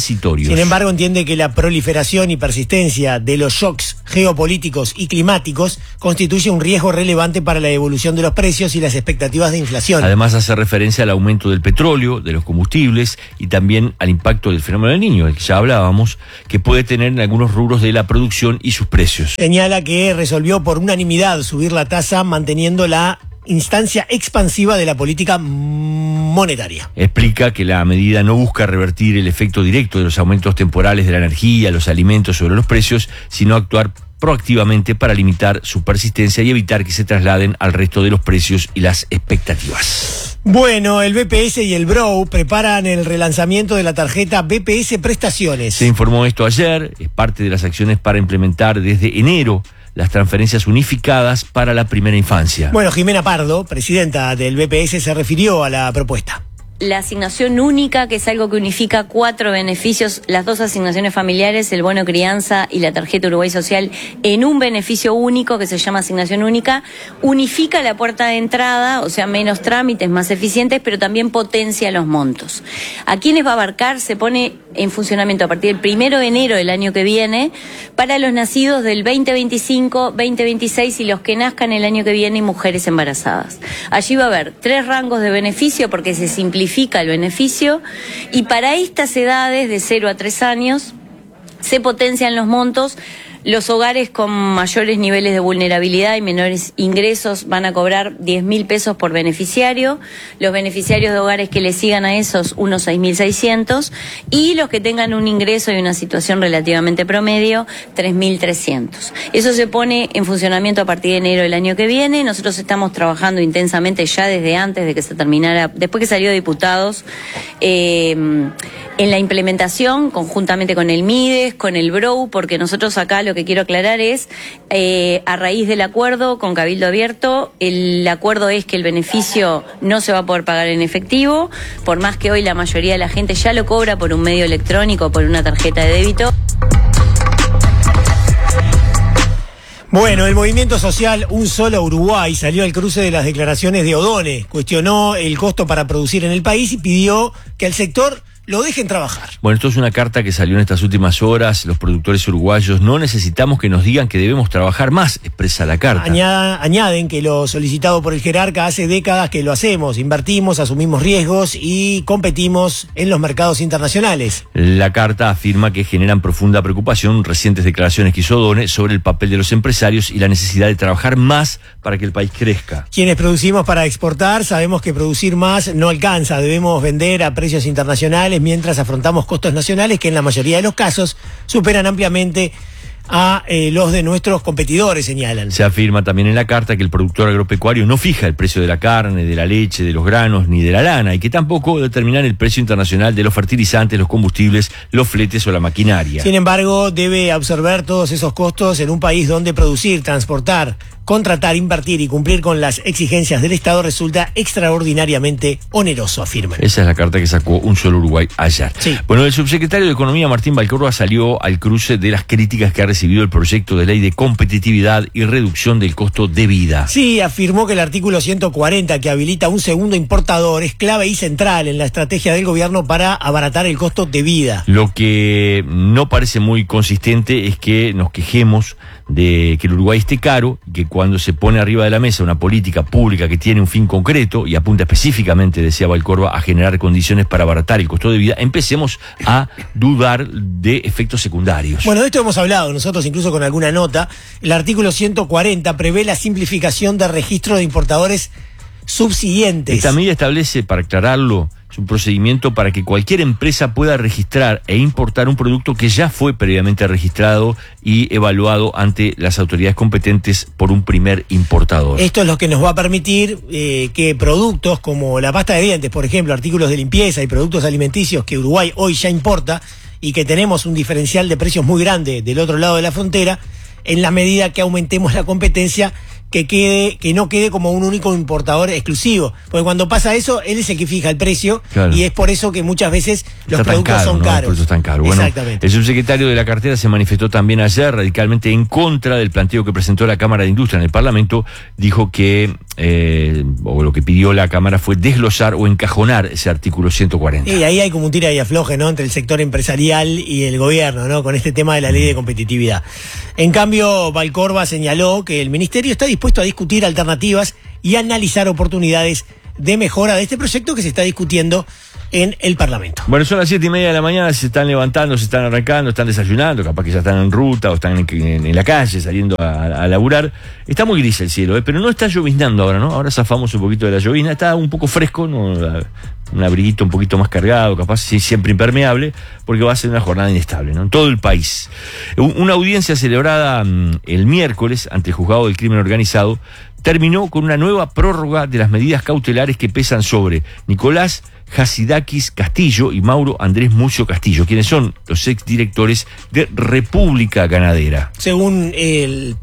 S1: transitorios.
S2: Sin embargo, entiende que la proliferación y persistencia de los shocks geopolíticos y climáticos constituye un riesgo relevante para la evolución de los precios y las expectativas de inflación.
S1: Además, hace referencia al aumento del petróleo, de los combustibles y también al impacto del fenómeno del Niño, del que ya hablábamos, que puede tener en algunos rubros de la producción y sus precios.
S2: Señala que resolvió por unanimidad subir la tasa manteniendo la instancia expansiva de la política monetaria.
S1: Explica que la medida no busca revertir el efecto directo de los aumentos temporales de la energía, los alimentos sobre los precios, sino actuar proactivamente para limitar su persistencia y evitar que se trasladen al resto de los precios y las expectativas.
S2: Bueno, el B P S y el B R O W preparan el relanzamiento de la tarjeta B P S Prestaciones.
S1: Se informó esto ayer, es parte de las acciones para implementar desde enero las transferencias unificadas para la primera infancia.
S2: Bueno, Jimena Pardo, presidenta del B P S, se refirió a la propuesta.
S6: La asignación única, que es algo que unifica cuatro beneficios, las dos asignaciones familiares, el bono crianza y la tarjeta Uruguay Social, en un beneficio único que se llama asignación única, unifica la puerta de entrada, o sea, menos trámites, más eficientes, pero también potencia los montos. ¿A quiénes va a abarcar? Se pone en funcionamiento a partir del primero de enero del año que viene para los nacidos del veinte veinticinco, veinte veintiséis y los que nazcan el año que viene y mujeres embarazadas. Allí va a haber tres rangos de beneficio porque se simplifica el beneficio, y para estas edades de cero a tres años se potencian los montos. Los hogares con mayores niveles de vulnerabilidad y menores ingresos van a cobrar diez mil pesos por beneficiario, los beneficiarios de hogares que le sigan a esos unos seis mil seiscientos, y los que tengan un ingreso y una situación relativamente promedio, tres mil trescientos. Eso se pone en funcionamiento a partir de enero del año que viene. Nosotros estamos trabajando intensamente ya desde antes de que se terminara, después que salió de diputados, eh, en la implementación conjuntamente con el MIDES, con el B R O W, porque nosotros acá lo que quiero aclarar es, eh, a raíz del acuerdo con Cabildo Abierto, el acuerdo es que el beneficio no se va a poder pagar en efectivo, por más que hoy la mayoría de la gente ya lo cobra por un medio electrónico, por una tarjeta de débito.
S2: Bueno, el movimiento social Un Solo Uruguay salió al cruce de las declaraciones de Odone, cuestionó el costo para producir en el país y pidió que el sector lo dejen trabajar.
S1: Bueno, esto es una carta que salió en estas últimas horas. Los productores uruguayos no necesitamos que nos digan que debemos trabajar más, expresa la carta.
S2: Añada, añaden que lo solicitado por el jerarca hace décadas que lo hacemos, invertimos, asumimos riesgos y competimos en los mercados internacionales.
S1: La carta afirma que generan profunda preocupación recientes declaraciones que hizo Odone sobre el papel de los empresarios y la necesidad de trabajar más para que el país crezca.
S2: Quienes producimos para exportar sabemos que producir más no alcanza, debemos vender a precios internacionales mientras afrontamos costos nacionales que en la mayoría de los casos superan ampliamente a eh, los de nuestros competidores, señalan.
S1: Se afirma también en la carta que el productor agropecuario no fija el precio de la carne, de la leche, de los granos ni de la lana, y que tampoco determinan el precio internacional de los fertilizantes, los combustibles, los fletes o la maquinaria.
S2: Sin embargo, debe absorber todos esos costos en un país donde producir, transportar, contratar, invertir y cumplir con las exigencias del Estado resulta extraordinariamente oneroso, afirman.
S1: Esa es la carta que sacó Un Solo Uruguay ayer.
S2: Sí.
S1: Bueno, el subsecretario de Economía, Martín Valcórdoba, salió al cruce de las críticas que ha recibido el proyecto de ley de competitividad y reducción del costo de vida.
S2: Sí, afirmó que el artículo ciento cuarenta, que habilita un segundo importador, es clave y central en la estrategia del gobierno para abaratar el costo de vida.
S1: Lo que no parece muy consistente es que nos quejemos de que el Uruguay esté caro, y que cuando se pone arriba de la mesa una política pública que tiene un fin concreto y apunta específicamente, decía Valcórdoba, a generar condiciones para abaratar el costo de vida, empecemos a dudar de efectos secundarios.
S2: Bueno, de esto hemos hablado nosotros incluso con alguna nota. El artículo ciento cuarenta prevé la simplificación del registro de importadores subsiguientes.
S1: Esta medida establece, para aclararlo, es un procedimiento para que cualquier empresa pueda registrar e importar un producto que ya fue previamente registrado y evaluado ante las autoridades competentes por un primer importador.
S2: Esto es lo que nos va a permitir eh, que productos como la pasta de dientes, por ejemplo, artículos de limpieza y productos alimenticios que Uruguay hoy ya importa y que tenemos un diferencial de precios muy grande del otro lado de la frontera, en la medida que aumentemos la competencia, que quede, que no quede como un único importador exclusivo. Porque cuando pasa eso, él es el que fija el precio, claro, y es por eso que muchas veces los
S1: Está
S2: productos
S1: caro,
S2: son
S1: ¿no?
S2: caros.
S1: Los productos tan caros. Bueno,
S2: exactamente.
S1: El subsecretario de la cartera se manifestó también ayer radicalmente en contra del planteo que presentó la Cámara de Industria en el Parlamento. Dijo que eh, o lo que pidió la Cámara fue desglosar o encajonar ese artículo ciento cuarenta.
S2: Y ahí hay como un tira y afloje, ¿no?, entre el sector empresarial y el gobierno, ¿no?, con este tema de la ley de competitividad. En cambio, Valcorba señaló que el Ministerio está dispuesto a discutir alternativas y analizar oportunidades de mejora de este proyecto que se está discutiendo en el Parlamento.
S1: Bueno, son las siete y media de la mañana, se están levantando, se están arrancando, están desayunando, capaz que ya están en ruta o están en, en, en la calle saliendo a, a laburar. Está muy gris el cielo, ¿eh? Pero no está lloviznando ahora, ¿no? Ahora zafamos un poquito de la llovizna, está un poco fresco, ¿no? Un abriguito un poquito más cargado, capaz sí, siempre impermeable, porque va a ser una jornada inestable, ¿no? En todo el país. Una audiencia celebrada um, el miércoles ante el Juzgado del Crimen Organizado terminó con una nueva prórroga de las medidas cautelares que pesan sobre Nicolás Hatzidakis Castillo y Mauro Andrés Mucio Castillo, quienes son los exdirectores de República Ganadera.
S2: Según el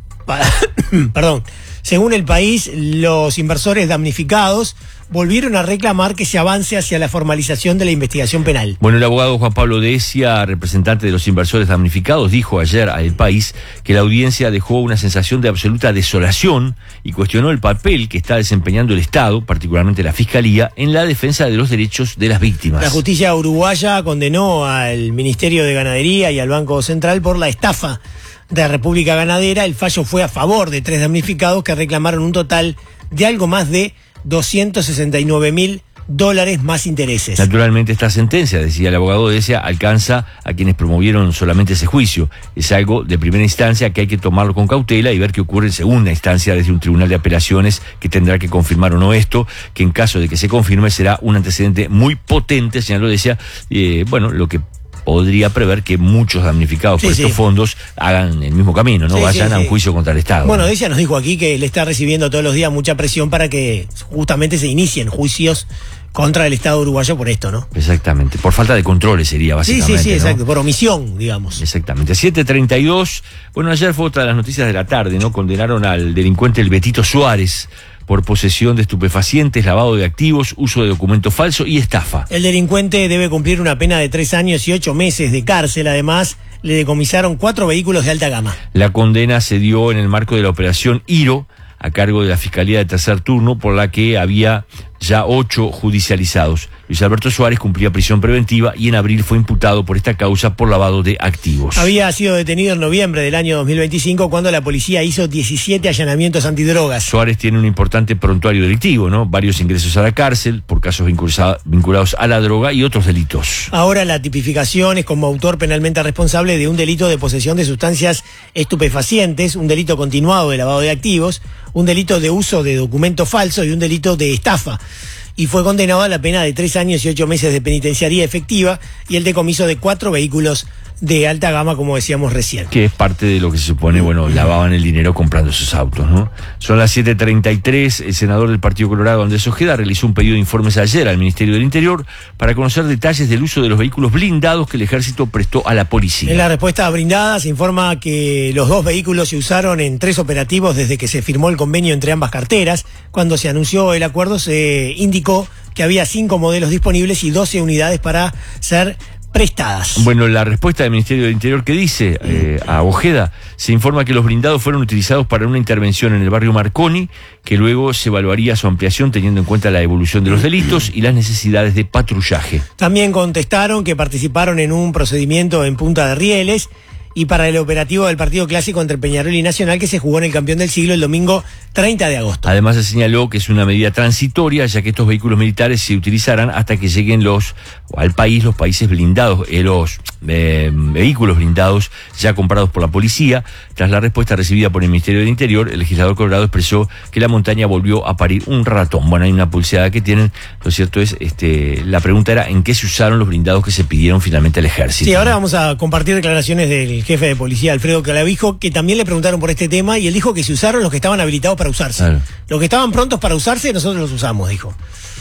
S2: perdón, según el país, los inversores damnificados volvieron a reclamar que se avance hacia la formalización de la investigación penal.
S1: Bueno, el abogado Juan Pablo Decia, representante de los inversores damnificados, dijo ayer a El País que la audiencia dejó una sensación de absoluta desolación y cuestionó el papel que está desempeñando el Estado, particularmente la Fiscalía, en la defensa de los derechos de las víctimas.
S2: La justicia uruguaya condenó al Ministerio de Ganadería y al Banco Central por la estafa de República Ganadera. El fallo fue a favor de tres damnificados que reclamaron un total de algo más de doscientos sesenta y nueve mil dólares más intereses.
S1: Naturalmente esta sentencia, decía el abogado Decia, alcanza a quienes promovieron solamente ese juicio. Es algo de primera instancia que hay que tomarlo con cautela y ver qué ocurre en segunda instancia desde un tribunal de apelaciones que tendrá que confirmar o no esto, que en caso de que se confirme será un antecedente muy potente, señaló Decia, eh, bueno, lo que podría prever que muchos damnificados
S2: sí,
S1: por estos
S2: sí.
S1: fondos hagan el mismo camino, no
S2: sí,
S1: vayan
S2: sí,
S1: a un
S2: sí.
S1: juicio contra el Estado.
S2: Bueno, Decia nos dijo aquí que le está recibiendo todos los días mucha presión para que justamente se inicien juicios contra el Estado uruguayo por esto, ¿no?
S1: Exactamente, por falta de controles sería básicamente.
S2: Sí, sí, sí,
S1: ¿no?
S2: exacto, por omisión, digamos.
S1: Exactamente, siete treinta y dos, bueno, ayer fue otra de las noticias de la tarde, ¿no? Condenaron al delincuente el Betito Suárez por posesión de estupefacientes, lavado de activos, uso de documento falso y estafa.
S2: El delincuente debe cumplir una pena de tres años y ocho meses de cárcel. Además, le decomisaron cuatro vehículos de alta gama.
S1: La condena se dio en el marco de la operación Iro, a cargo de la Fiscalía de Tercer Turno, por la que había ya ocho judicializados. Luis Alberto Suárez cumplía prisión preventiva y en abril fue imputado por esta causa por lavado de activos.
S2: Había sido detenido en noviembre del año dos mil veinticinco cuando la policía hizo diecisiete allanamientos antidrogas.
S1: Suárez tiene un importante prontuario delictivo, ¿no? Varios ingresos a la cárcel por casos vinculados a la droga y otros delitos.
S2: Ahora la tipificación es como autor penalmente responsable de un delito de posesión de sustancias estupefacientes, un delito continuado de lavado de activos, un delito de uso de documento falso y un delito de estafa. Y fue condenado a la pena de tres años y ocho meses de penitenciaría efectiva y el decomiso de cuatro vehículos de alta gama, como decíamos recién.
S1: Que es parte de lo que se supone, bueno, lavaban el dinero comprando esos autos, ¿no? Son las siete treinta y tres, el senador del Partido Colorado, Andrés Ojeda, realizó un pedido de informes ayer al Ministerio del Interior para conocer detalles del uso de los vehículos blindados que el Ejército prestó a la policía.
S2: En la respuesta brindada se informa que los dos vehículos se usaron en tres operativos desde que se firmó el convenio entre ambas carteras. Cuando se anunció el acuerdo se indicó que había cinco modelos disponibles y doce unidades para ser prestadas.
S1: Bueno, la respuesta del Ministerio del Interior que dice eh, a Ojeda, se informa que los blindados fueron utilizados para una intervención en el barrio Marconi, que luego se evaluaría su ampliación teniendo en cuenta la evolución de los delitos y las necesidades de patrullaje.
S2: También contestaron que participaron en un procedimiento en Punta de Rieles y para el operativo del partido clásico entre Peñarol y Nacional que se jugó en el Campeón del Siglo el domingo treinta de agosto.
S1: Además se señaló que es una medida transitoria, ya que estos vehículos militares se utilizarán hasta que lleguen los al país los países blindados, eh, los eh, vehículos blindados ya comprados por la policía. Tras la respuesta recibida por el Ministerio del Interior, el legislador Colorado expresó que la montaña volvió a parir un ratón. Bueno, hay una pulseada que tienen. Lo cierto es, este, la pregunta era en qué se usaron los blindados que se pidieron finalmente al Ejército.
S2: Sí, ahora vamos a compartir declaraciones del jefe de policía, Alfredo Calavijo, que también le preguntaron por este tema y él dijo que se usaron los que estaban habilitados para usarse. Claro. Los que estaban prontos para usarse, nosotros los usamos, dijo.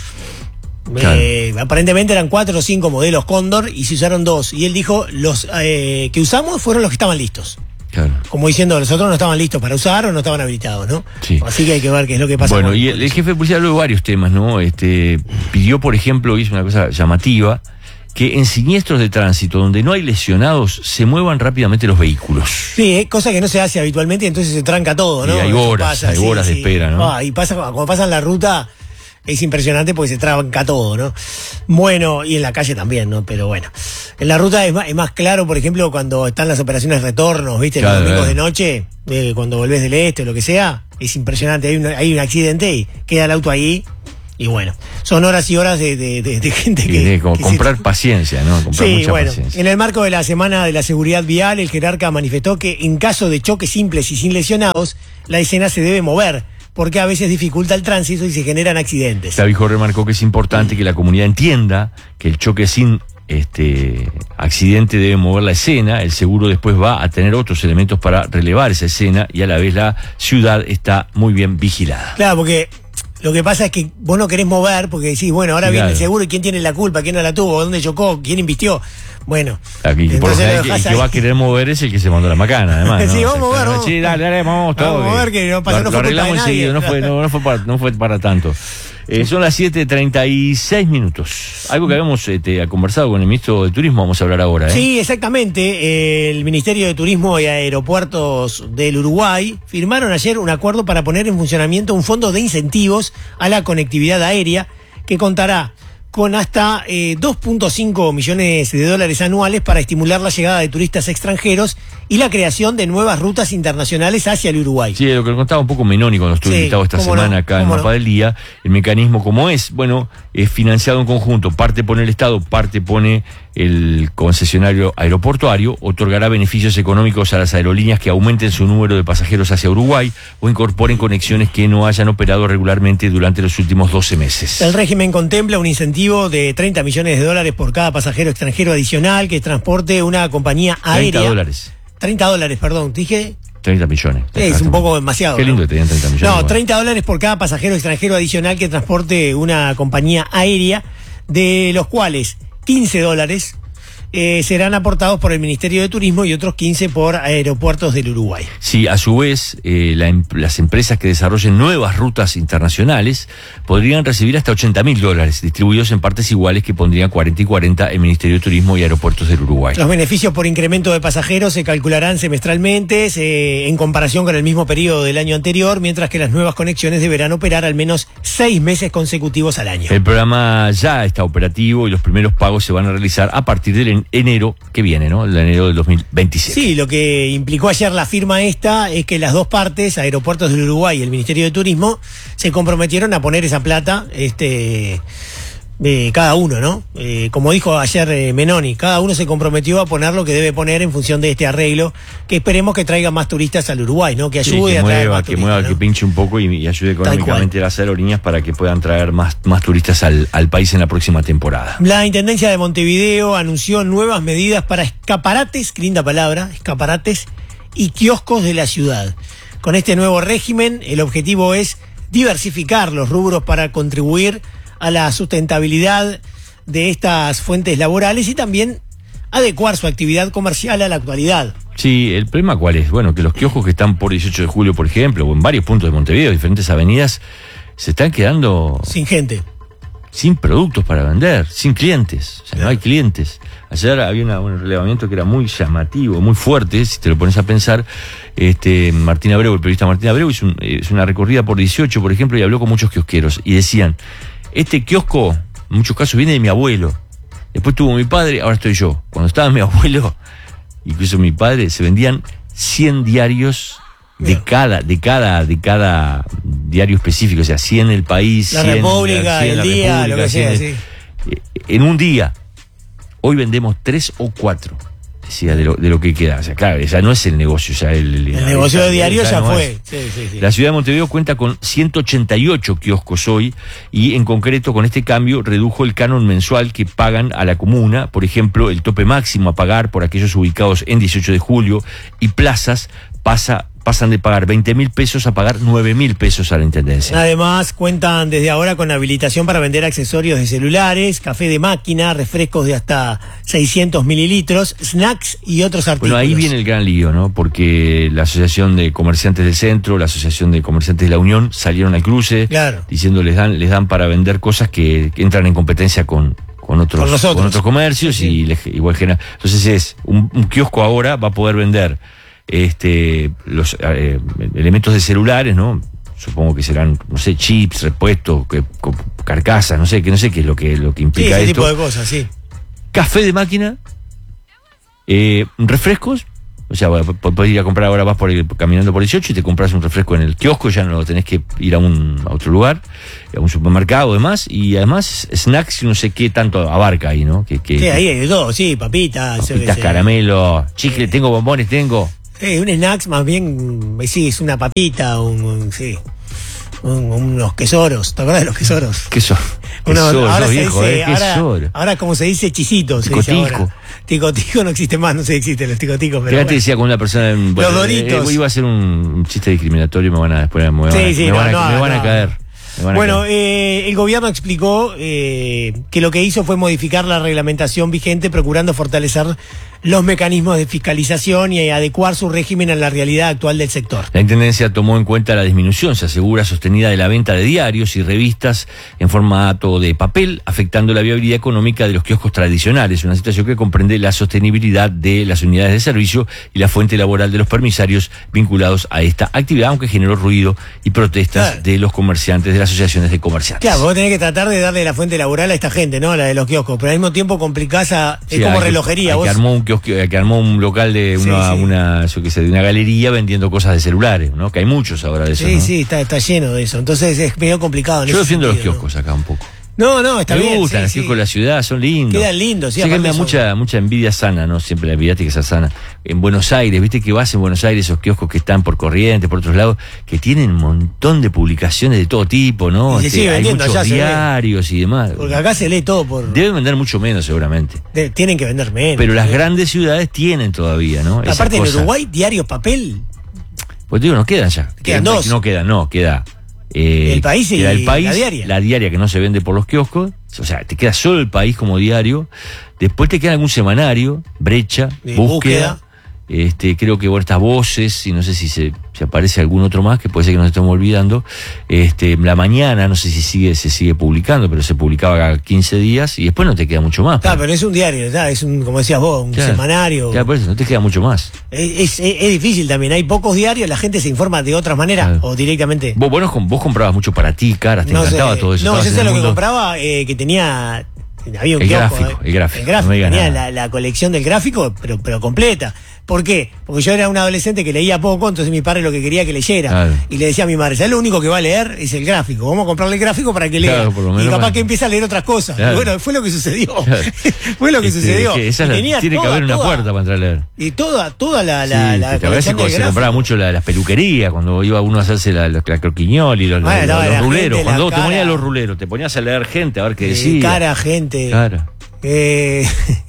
S2: Claro. Eh, aparentemente eran cuatro o cinco modelos Cóndor y se usaron dos. Y él dijo, los eh, que usamos fueron los que estaban listos. Claro. Como diciendo, los otros no estaban listos para usar o no estaban habilitados, ¿no? Sí. Así que hay que ver qué es lo que pasa.
S1: Bueno, y el, el jefe de policía habló de varios temas, ¿no? Este, pidió, por ejemplo, hizo una cosa llamativa, que en siniestros de tránsito donde no hay lesionados se muevan rápidamente los vehículos.
S2: Sí, es cosa que no se hace habitualmente, entonces se tranca todo, ¿no?
S1: Y hay
S2: Eso
S1: horas,
S2: pasa,
S1: hay
S2: sí,
S1: horas de
S2: sí.
S1: espera, ¿no?
S2: Ah, y pasa cuando pasan la ruta, es impresionante porque se tranca todo, ¿no? Bueno, y en la calle también, ¿no? Pero bueno, en la ruta es más, es más claro, por ejemplo, cuando están las operaciones de retornos, ¿viste?
S1: Claro,
S2: Los domingos
S1: claro.
S2: de noche, eh, cuando volvés del este o lo que sea, es impresionante. Hay un, hay un accidente y queda el auto ahí. Y bueno, son horas y horas de, de, de, de gente
S1: Y
S2: que...
S1: de como
S2: que
S1: comprar
S2: se...
S1: paciencia, ¿no? Comprar
S2: Sí,
S1: mucha
S2: bueno,
S1: paciencia.
S2: en el marco de la Semana de la Seguridad Vial, el jerarca manifestó que en caso de choques simples y sin lesionados, la escena se debe mover, porque a veces dificulta el tránsito y se generan accidentes.
S1: Clavijo remarcó que es importante que la comunidad entienda que el choque sin este accidente debe mover la escena, el seguro después va a tener otros elementos para relevar esa escena y a la vez la ciudad está muy bien vigilada.
S2: Claro, porque lo que pasa es que vos no querés mover porque decís, bueno, ahora
S1: Claro.
S2: viene el seguro y quién tiene la culpa, quién no la tuvo, dónde chocó, quién invistió. Bueno,
S1: Aquí, por lo
S2: entonces
S1: general,
S2: lo
S1: el que,
S2: dejás
S1: el que va a
S2: ahí.
S1: querer mover es el que se mandó la macana, además. ¿no?
S2: Sí,
S1: O
S2: vamos a mover,
S1: claro,
S2: vamos.
S1: Sí, dale, dale, vamos todo.
S2: Vamos a mover, que no pasa,
S1: lo,
S2: no
S1: lo
S2: fue culpa
S1: arreglamos
S2: de nadie.
S1: enseguida, no fue, no, no fue para, no fue para tanto. Eh, son las siete treinta y seis minutos. Algo que habíamos este, conversado con el ministro de Turismo, vamos a hablar ahora. ¿eh?
S2: Sí, exactamente. El Ministerio de Turismo y Aeropuertos del Uruguay firmaron ayer un acuerdo para poner en funcionamiento un fondo de incentivos a la conectividad aérea que contará con hasta eh, dos punto cinco millones de dólares anuales para estimular la llegada de turistas extranjeros y la creación de nuevas rutas internacionales hacia el Uruguay.
S1: Sí, lo que contaba un poco Menoni cuando estuve
S2: Sí,
S1: invitado esta
S2: cómo
S1: semana
S2: no,
S1: acá en
S2: cómo
S1: Mapa
S2: no.
S1: del Día. El mecanismo, como es, bueno, es financiado en conjunto. Parte pone el Estado, parte pone el concesionario aeroportuario. Otorgará beneficios económicos a las aerolíneas que aumenten su número de pasajeros hacia Uruguay o incorporen conexiones que no hayan operado regularmente durante los últimos doce meses.
S2: El régimen contempla un incentivo de treinta millones de dólares por cada pasajero extranjero adicional que transporte una compañía aérea.
S1: treinta dólares.
S2: treinta dólares, perdón. Dije,
S1: treinta millones.
S2: es un poco demasiado.
S1: Qué lindo
S2: ¿no?
S1: que te digan treinta millones.
S2: No,
S1: igual.
S2: treinta dólares por cada pasajero extranjero adicional que transporte una compañía aérea, de los cuales quince dólares eh, serán aportados por el Ministerio de Turismo y otros quince por Aeropuertos del Uruguay.
S1: Sí, a su vez, eh, la em- las empresas que desarrollen nuevas rutas internacionales podrían recibir hasta ochenta mil dólares, distribuidos en partes iguales que pondrían cuarenta y cuarenta el Ministerio de Turismo y Aeropuertos del Uruguay.
S2: Los beneficios por incremento de pasajeros se calcularán semestralmente se- en comparación con el mismo periodo del año anterior, mientras que las nuevas conexiones deberán operar al menos seis meses consecutivos al año.
S1: El programa ya está operativo y los primeros pagos se van a realizar a partir del en- enero que viene, ¿no? El enero del dos mil veintisiete.
S2: Sí, lo que implicó ayer la firma esta es que las dos partes, Aeropuertos del Uruguay y el Ministerio de Turismo, se comprometieron a poner esa plata, este, de cada uno, ¿no? Eh, como dijo ayer eh, Menoni, cada uno se comprometió a poner lo que debe poner en función de este arreglo, que esperemos que traiga más turistas al Uruguay, ¿no? Que
S1: Sí,
S2: ayude
S1: que
S2: a traer
S1: mueva,
S2: más
S1: que
S2: turistas,
S1: mueva,
S2: ¿no?
S1: que pinche un poco y, y ayude económicamente a las aerolíneas para que puedan traer más, más turistas al, al país en la próxima temporada.
S2: La Intendencia de Montevideo anunció nuevas medidas para escaparates, qué linda palabra, escaparates y kioscos de la ciudad. Con este nuevo régimen, el objetivo es diversificar los rubros para contribuir a la sustentabilidad de estas fuentes laborales y también adecuar su actividad comercial a la actualidad.
S1: Sí, el problema cuál es, bueno, que los kioscos que están por dieciocho de julio, por ejemplo, o en varios puntos de Montevideo, diferentes avenidas, se están quedando
S2: Sin gente.
S1: sin productos para vender, sin clientes, o sea, no hay clientes. Ayer había una- un relevamiento que era muy llamativo, muy fuerte, si te lo pones a pensar. Este Martín Abreu, el periodista Martín Abreu, hizo, un- hizo una recorrida por dieciocho, por ejemplo, y habló con muchos kiosqueros, y decían, este kiosco, en muchos casos, viene de mi abuelo, después tuvo mi padre, ahora estoy yo. Cuando estaba mi abuelo, incluso mi padre, se vendían cien diarios de
S2: Bien.
S1: cada, de cada, de cada diario específico, o sea, cien El País,
S2: La
S1: cien
S2: República,
S1: cien
S2: El
S1: La
S2: Día,
S1: República,
S2: lo que sea,
S1: cien
S2: sí.
S1: eh, en un día. Hoy vendemos tres o cuatro, decía, de lo, de lo que queda. O sea, claro, ya no es el negocio, ya el, el,
S2: El negocio de diario ya
S1: no
S2: fue.
S1: es.
S2: Sí, sí, sí.
S1: La ciudad de Montevideo cuenta con ciento ochenta y ocho kioscos hoy y en concreto con este cambio redujo el canon mensual que pagan a la comuna, por ejemplo, el tope máximo a pagar por aquellos ubicados en dieciocho de julio y plazas pasa pasan de pagar veinte mil pesos a pagar nueve mil pesos a la Intendencia.
S2: Además, cuentan desde ahora con habilitación para vender accesorios de celulares, café de máquina, refrescos de hasta seiscientos mililitros, snacks y otros artículos.
S1: Bueno, ahí viene el gran lío, ¿no? Porque la Asociación de Comerciantes del Centro, la Asociación de Comerciantes de la Unión salieron al cruce,
S2: Claro.
S1: diciendo les dan, les dan para vender cosas que, que entran en competencia con, con con otros,
S2: Con nosotros.
S1: con otros comercios
S2: Sí, sí.
S1: y le- igual genera. Entonces es un, un kiosco ahora va a poder vender este los eh, elementos de celulares, ¿no? Supongo que serán, no sé, chips, repuestos, que, con carcasas, no sé, que no sé qué es lo que lo que
S2: Sí,
S1: implica
S2: ese
S1: esto.
S2: tipo de cosas, sí.
S1: Café de máquina, eh, refrescos. O sea, podés ir a comprar ahora, vas por el, caminando por dieciocho y te compras un refresco en el kiosco, ya no tenés que ir a un a otro lugar, a un supermercado y demás, y además snacks, no sé qué tanto abarca ahí, ¿no? Que, que,
S2: Sí, ahí hay de todo, sí, papitas. yo qué
S1: papitas,
S2: sé.
S1: caramelo, chicle, tengo bombones, tengo.
S2: Eh, un snacks más bien, eh, sí, es una papita, un, un- sí, un- unos quesoros, ¿te acuerdas de los quesoros?
S1: ¿Qué son? ¿Qué
S2: Uno-
S1: son,
S2: ahora
S1: no,
S2: se
S1: viejo,
S2: dice,
S1: eh? ¿Qué
S2: ahora,
S1: son?
S2: ahora como se dice chisito, se
S1: Tico
S2: dice
S1: tico.
S2: ahora. Tico tico no existe más, no sé si existen los tico ticos, pero
S1: Que antes
S2: bueno.
S1: decía con una persona, en- bueno,
S2: Doritos.
S1: eh, iba a hacer un, un chiste discriminatorio y me van a después me van, a-
S2: Sí, sí,
S1: me
S2: no,
S1: van a,
S2: no,
S1: me van a
S2: no.
S1: caer. me van a
S2: Bueno,
S1: caer.
S2: eh, el gobierno explicó eh, que lo que hizo fue modificar la reglamentación vigente, procurando fortalecer los mecanismos de fiscalización y adecuar su régimen a la realidad actual del sector.
S1: La Intendencia tomó en cuenta la disminución, se asegura, sostenida de la venta de diarios y revistas en formato de papel, afectando la viabilidad económica de los kioscos tradicionales, una situación que comprende la sostenibilidad de las unidades de servicio y la fuente laboral de los permisarios vinculados a esta actividad, aunque generó ruido y protestas
S2: Claro.
S1: de los comerciantes, de las asociaciones de comerciantes.
S2: Claro, vos tenés que tratar de darle la fuente laboral a esta gente, ¿no? La de los kioscos, pero al mismo tiempo complicás a...
S1: Sí,
S2: es como
S1: hay que-
S2: relojería,
S1: hay
S2: vos...
S1: que armó un kiosco, que armó un local de
S2: Sí,
S1: una,
S2: sí.
S1: una, yo qué sé, de una galería vendiendo cosas de celulares, ¿no? Que hay muchos ahora de eso,
S2: Sí,
S1: ¿no?
S2: sí, está, está lleno de eso. Entonces es medio complicado. en
S1: Yo
S2: ese
S1: defiendo los
S2: sentido,
S1: kioscos acá un poco.
S2: No, no, no está
S1: me
S2: bien.
S1: gustan
S2: sí,
S1: los
S2: sí.
S1: kioscos de la ciudad, son lindos.
S2: Quedan lindos, sí,
S1: Sé que
S2: aparte
S1: me da
S2: son-
S1: mucha, mucha envidia sana, ¿no? Siempre la envidia tiene que ser sana. En Buenos Aires, viste que vas en Buenos Aires, esos kioscos que están por Corrientes, por otros lados, que tienen un montón de publicaciones de todo tipo, ¿no?
S2: Y se
S1: Este,
S2: sigue
S1: hay
S2: vendiendo,
S1: muchos
S2: allá se ve.
S1: diarios y demás.
S2: Porque acá se lee todo por...
S1: Deben vender mucho menos, seguramente.
S2: de- tienen que vender menos.
S1: Pero las
S2: ¿no?
S1: grandes ciudades tienen todavía, ¿no? Esa
S2: Aparte en
S1: cosa.
S2: Uruguay, diario papel.
S1: Pues digo, no quedan ya.
S2: Quedan dos.
S1: No quedan, no, queda. eh,
S2: El País y
S1: queda el país,
S2: La Diaria.
S1: la diaria que no se vende por los kioscos. O sea, te queda solo el país como diario. Después te queda algún semanario, brecha,
S2: De
S1: búsqueda.
S2: búsqueda.
S1: Este, creo que bueno, estas voces, y no sé si se, si aparece algún otro más, que puede ser que nos estemos olvidando. Este, La Mañana, no sé si sigue, se sigue publicando, pero se publicaba cada quince días y después no te queda mucho más.
S2: Claro, pero es un diario, ¿verdad? Es un, como decías vos, un
S1: Claro.
S2: semanario.
S1: Claro, por eso no te queda mucho más.
S2: Es, es- es difícil también. Hay pocos diarios, la gente se informa de otras maneras
S1: Claro.
S2: o directamente.
S1: Vos, vos, vos comprabas mucho para ti, caras, te
S2: No
S1: encantaba
S2: sé,
S1: todo eso.
S2: No,
S1: estabas
S2: yo
S1: en
S2: sé
S1: el
S2: lo que
S1: mundo.
S2: compraba, eh, que tenía. Había un
S1: El
S2: kiosco,
S1: gráfico,
S2: eh.
S1: el gráfico,
S2: El gráfico,
S1: no me digas
S2: tenía
S1: nada.
S2: la, la colección del gráfico, pero, pero completa. ¿Por qué? Porque yo era un adolescente que leía poco, entonces mi padre lo que quería que leyera.
S1: Claro.
S2: Y le decía a mi madre, ¿sabes lo único que va a leer? Es el gráfico. Vamos a comprarle el gráfico para que lea.
S1: Claro, por lo menos
S2: y capaz
S1: para-
S2: que empiece a leer otras cosas.
S1: Claro.
S2: Y bueno, fue lo que sucedió.
S1: Claro.
S2: fue lo que
S1: Este,
S2: sucedió.
S1: que esa es
S2: Y
S1: la-
S2: tenía
S1: tiene que
S2: toda,
S1: haber una
S2: toda-
S1: puerta para entrar a leer.
S2: Y toda, toda la, la,
S1: Sí,
S2: la
S1: que a veces
S2: colección del
S1: se
S2: gráfico.
S1: compraba mucho la, las peluquerías, cuando iba uno a hacerse la, la, la croquiñol y los,
S2: Bueno,
S1: los-
S2: no,
S1: los
S2: la
S1: ruleros.
S2: gente,
S1: Cuando
S2: la
S1: vos te
S2: cara.
S1: ponías los ruleros, te ponías a leer gente a ver qué
S2: Eh,
S1: decía.
S2: cara, gente.
S1: Cara.
S2: Eh,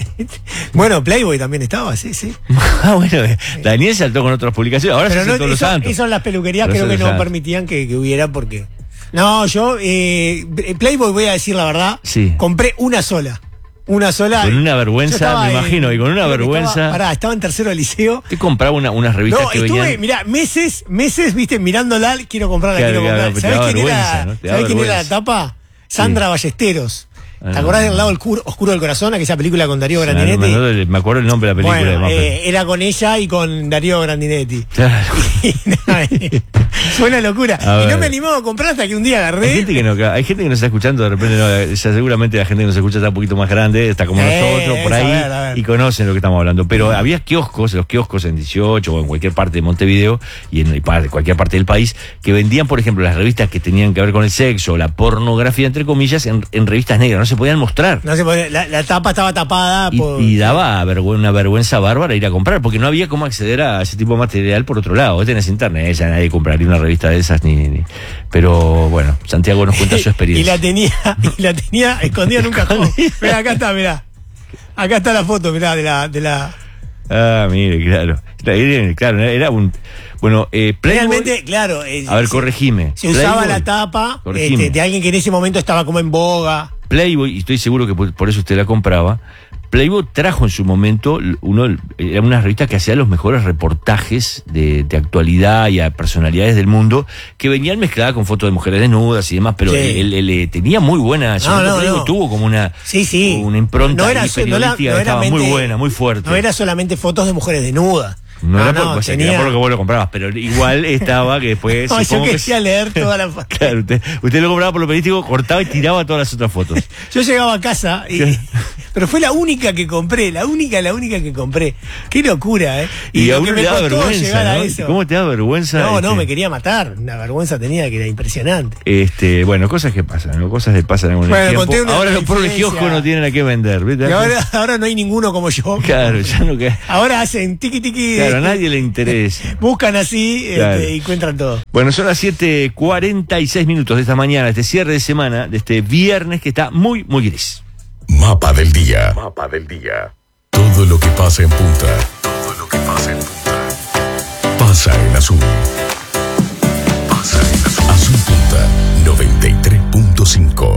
S2: bueno, Playboy también estaba, sí, sí.
S1: Ah, bueno, eh, Daniel saltó con otras publicaciones, ahora se
S2: Pero
S1: hace
S2: no,
S1: todos los
S2: eso,
S1: santos.
S2: eso en las peluquerías
S1: Pero
S2: creo
S1: eso
S2: que
S1: es
S2: no
S1: santo.
S2: permitían que, que hubiera porque... No, yo, eh, Playboy, voy a decir la verdad,
S1: Sí.
S2: compré una sola. Una sola.
S1: Con una
S2: Yo
S1: vergüenza,
S2: estaba
S1: me
S2: en-
S1: imagino, y con una
S2: creo que
S1: vergüenza.
S2: Estaba, pará, estaba en tercero de liceo.
S1: Te compraba una, unas revistas
S2: No,
S1: que
S2: estuve,
S1: venían.
S2: mirá, meses, meses, viste, mirándola, quiero comprarla,
S1: Claro,
S2: quiero
S1: claro,
S2: comprarla.
S1: pero te
S2: ¿Sabés
S1: da
S2: quién
S1: vergüenza,
S2: era,
S1: ¿no? Te da
S2: ¿sabés quién era la
S1: vergüenza.
S2: tapa? Sandra
S1: Sí.
S2: Ballesteros. ¿Te
S1: Ah,
S2: acordás del
S1: no.
S2: lado oscuro, oscuro del corazón? Aquella película con Darío
S1: No,
S2: Grandinetti.
S1: no, me, me acuerdo el nombre de la película.
S2: Bueno,
S1: de Mapper.
S2: eh, era con ella y con Darío Grandinetti.
S1: Claro.
S2: Y nada, eh, fue una locura.
S1: A
S2: y no
S1: ver.
S2: me animaba a comprar hasta que un día agarré.
S1: Hay gente que no, hay gente que nos está escuchando, de repente no, ya seguramente la gente que nos escucha está un poquito más grande, está como
S2: Eh,
S1: nosotros, por
S2: a
S1: ahí,
S2: ver, a ver.
S1: y conocen lo que estamos hablando. Pero había kioscos, los kioscos en dieciocho o en cualquier parte de Montevideo y en par- cualquier parte del país, que vendían, por ejemplo, las revistas que tenían que ver con el sexo, la pornografía, entre comillas, en, en revistas negras, no se podían mostrar.
S2: No sé, porque la, la tapa estaba tapada
S1: Y,
S2: por.
S1: y daba vergü- una vergüenza bárbara ir a comprar, porque no había cómo acceder a ese tipo de material por otro lado. Vos tenés internet, ya nadie compraría una revista de esas, ni, ni- pero bueno, Santiago nos cuenta su
S2: y
S1: experiencia.
S2: la tenía, y la tenía escondida en un cajón. Mirá, acá está, mirá. Acá está la foto, mirá, de la, de la.
S1: Ah, mire, claro. Era- Claro, era un. Bueno, eh, Playboy-
S2: Realmente, claro. eh,
S1: A ver,
S2: se-
S1: corregime.
S2: Se usaba
S1: Playboy-
S2: la tapa
S1: Corregime.
S2: este, de alguien que en ese momento estaba como en boga.
S1: Playboy, y estoy seguro que por, por eso usted la compraba. Playboy trajo en su momento, uno era una revista que hacía los mejores reportajes de, de actualidad y a personalidades del mundo, que venían mezcladas con fotos de mujeres desnudas y demás, pero
S2: Sí.
S1: él, él, él tenía muy buena,
S2: No, no,
S1: Playboy
S2: no.
S1: tuvo como una,
S2: Sí, sí.
S1: una impronta
S2: No era
S1: ahí
S2: so- no la-
S1: periodística
S2: no
S1: que
S2: era
S1: estaba muy
S2: mente-
S1: buena, muy fuerte.
S2: No era solamente fotos de mujeres desnudas.
S1: No,
S2: No,
S1: era
S2: no,
S1: por, pues,
S2: tenía-
S1: era por lo que vos lo comprabas, pero igual estaba que después...
S2: No, yo
S1: supongo que-
S2: quería leer toda la...
S1: Claro, usted, usted lo compraba por lo periodístico, cortaba y tiraba todas las otras fotos.
S2: Yo llegaba a casa, y, pero fue la única que compré, la única, la única que compré. Qué locura, ¿eh?
S1: Y, a
S2: lo
S1: uno
S2: que
S1: le
S2: me
S1: da
S2: costó
S1: vergüenza,
S2: llegar a
S1: ¿no?
S2: eso.
S1: ¿Cómo te da vergüenza?
S2: No, no,
S1: este,
S2: me quería matar. Una vergüenza tenía que era impresionante.
S1: Este, bueno, cosas que pasan, ¿no? Cosas que pasan en el
S2: Bueno,
S1: tiempo.
S2: conté una
S1: Ahora los pobres
S2: diferencia.
S1: kioscos no tienen a qué vender, ¿viste?
S2: Y ahora, ahora no hay ninguno como yo.
S1: Claro, ya no queda.
S2: Ahora hacen tiqui tiqui.
S1: Claro, a nadie le interesa.
S2: Buscan así
S1: Claro.
S2: este, y encuentran todo.
S1: Bueno, son las siete cuarenta y seis minutos de esta mañana, este cierre de semana, de este viernes que está muy, muy gris.
S3: Mapa del día. Mapa del día. Todo lo que pasa en Punta. Todo lo que pasa en Punta. Pasa en Azul. Pasa en Azul. Azul Punta noventa y tres punto cinco.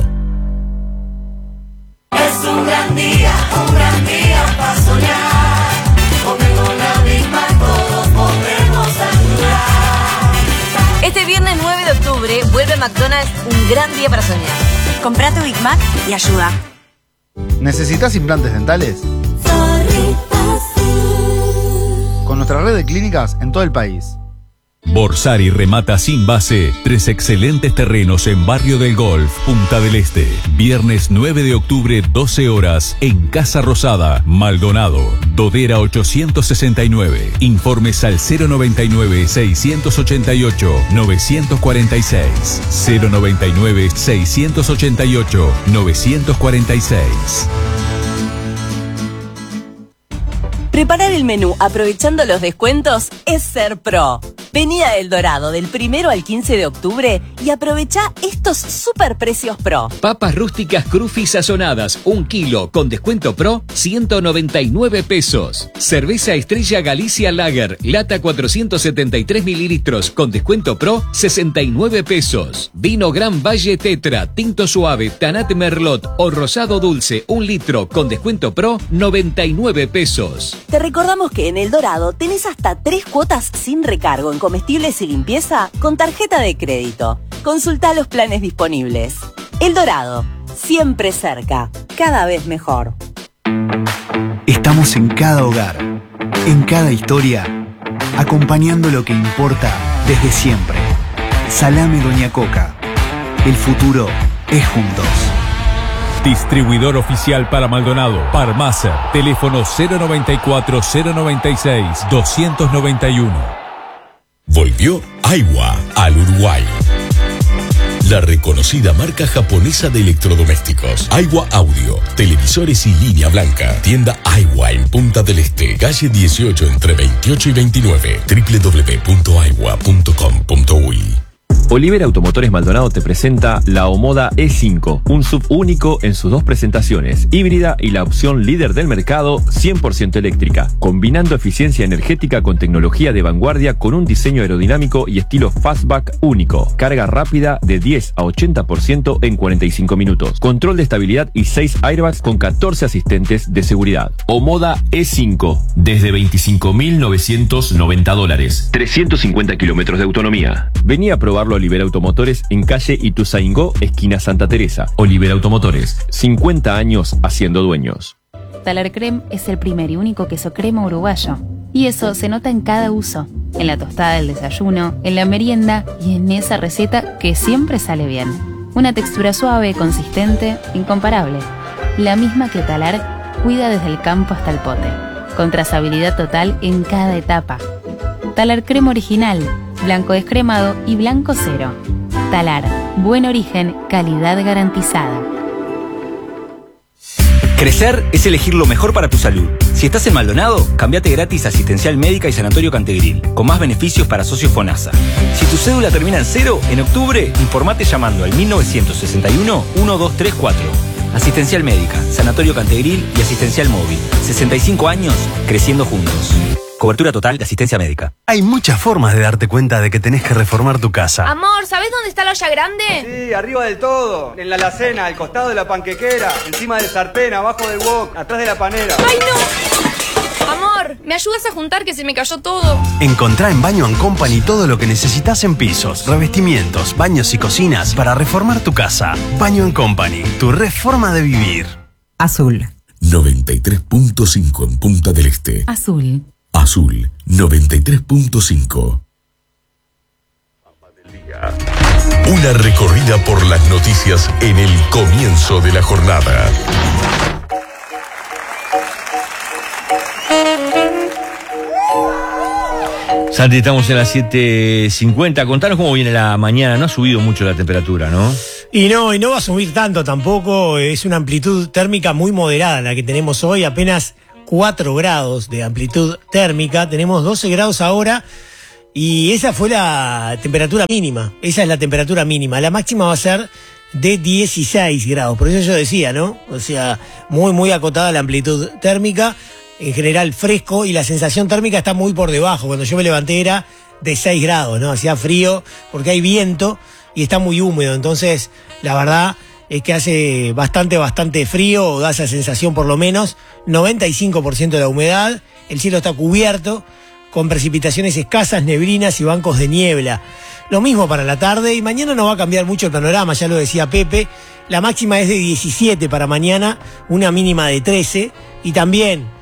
S7: Es un gran día, un gran día para soñar. Conmigo la misma, todos podemos ayudar.
S8: Este viernes nueve de octubre vuelve McDonald's un gran día para soñar.
S9: Comprá tu Big Mac y ayuda.
S10: ¿Necesitas implantes dentales? Con nuestra red de clínicas en todo el país.
S11: Borsari remata sin base tres excelentes terrenos en Barrio del Golf, Punta del Este. Viernes nueve de octubre, doce horas, en Casa Rosada, Maldonado. Dodera ochocientos sesenta y nueve. Informes al cero noventa y nueve, seiscientos ochenta y ocho, novecientos cuarenta y seis. cero noventa y nueve, seiscientos ochenta y ocho, novecientos cuarenta y seis.
S8: Preparar el menú aprovechando los descuentos es ser pro. Vení a El Dorado del primero al quince de octubre y aprovecha estos super precios pro.
S12: Papas rústicas Crufi sazonadas, un kilo, con descuento pro, ciento noventa y nueve pesos. Cerveza Estrella Galicia Lager, lata cuatrocientos setenta y tres mililitros, con descuento pro, sesenta y nueve pesos. Vino Gran Valle Tetra, tinto suave, Tanat Merlot o rosado dulce, un litro, con descuento pro, noventa y nueve pesos.
S8: Te recordamos que en El Dorado tenés hasta tres cuotas sin recargo en comestibles y limpieza con tarjeta de crédito. Consultá los planes disponibles. El Dorado, siempre cerca, cada vez mejor.
S13: Estamos en cada hogar, en cada historia, acompañando lo que importa desde siempre. Salame Doña Coca. El futuro es juntos.
S11: Distribuidor oficial para Maldonado, Parmacer, teléfono cero noventa y cuatro, cero noventa y seis, doscientos noventa y uno.
S3: Volvió Aiwa al Uruguay. La reconocida marca japonesa de electrodomésticos. Aiwa Audio, televisores y línea blanca. Tienda Aiwa en Punta del Este, calle dieciocho entre veintiocho y veintinueve. doble u doble u doble u punto aiwa punto com punto uy.
S14: Olivera Automotores Maldonado te presenta la Omoda E cinco, un sub único en sus dos presentaciones, híbrida y la opción líder del mercado, cien por ciento eléctrica, combinando eficiencia energética con tecnología de vanguardia con un diseño aerodinámico y estilo fastback único, carga rápida de diez a ochenta por ciento en cuarenta y cinco minutos, control de estabilidad y seis airbags con catorce asistentes de seguridad. Omoda E cinco, desde veinticinco mil novecientos noventa dólares, trescientos cincuenta kilómetros de autonomía. Vení a probarlo a Olivera Automotores en calle Ituzaingó, esquina Santa Teresa. Olivera Automotores, cincuenta años haciendo dueños.
S15: Talar Creme es el primer y único queso crema uruguayo. Y eso se nota en cada uso. En la tostada del desayuno, en la merienda y en esa receta que siempre sale bien. Una textura suave, consistente, incomparable. La misma que Talar cuida desde el campo hasta el pote. Con trazabilidad total en cada etapa. Talar Crema original, blanco descremado y blanco cero. Talar, buen origen, calidad garantizada.
S16: Crecer es elegir lo mejor para tu salud. Si estás en Maldonado, cambiate gratis a Asistencial Médica y Sanatorio Cantegril, con más beneficios para socios FONASA. Si tu cédula termina en cero, en octubre, informate llamando al mil novecientos sesenta y uno, uno dos tres cuatro. Asistencial Médica, Sanatorio Cantegril y Asistencial Móvil. sesenta y cinco años, creciendo juntos. Cobertura total de asistencia médica.
S17: Hay muchas formas de darte cuenta de que tenés que reformar tu casa.
S18: Amor, ¿sabés dónde está la olla grande?
S19: Sí, arriba del todo. En la alacena, al costado de la panquequera, encima del sartén, abajo del wok, atrás de la panera.
S18: ¡Ay, no! Amor, ¿me ayudas a juntar que se me cayó todo?
S17: Encontrá en Baño and Company todo lo que necesitas en pisos, revestimientos, baños y cocinas para reformar tu casa. Baño and Company, tu reforma de vivir.
S20: Azul.
S3: noventa y tres punto cinco en Punta del Este.
S20: Azul.
S3: Azul, noventa y tres punto cinco. Una recorrida por las noticias en el comienzo de la jornada.
S1: Santi, estamos en las siete cincuenta. Contanos cómo viene la mañana. No ha subido mucho la temperatura, ¿no?
S2: Y no, y no va a subir tanto tampoco. Es una amplitud térmica muy moderada la que tenemos hoy, apenas cuatro grados de amplitud térmica. Tenemos doce grados ahora y esa fue la temperatura mínima. Esa es la temperatura mínima. La máxima va a ser de dieciséis grados. Por eso yo decía, ¿no? O sea, muy, muy acotada la amplitud térmica. En general fresco y la sensación térmica está muy por debajo. Cuando yo me levanté era de seis grados, ¿no? Hacía frío porque hay viento y está muy húmedo. Entonces, la verdad es que hace bastante, bastante frío, o da esa sensación por lo menos. noventa y cinco por ciento de la humedad, el cielo está cubierto, con precipitaciones escasas, neblinas y bancos de niebla. Lo mismo para la tarde, y mañana no va a cambiar mucho el panorama, ya lo decía Pepe. La máxima es de diecisiete para mañana, una mínima de trece, y también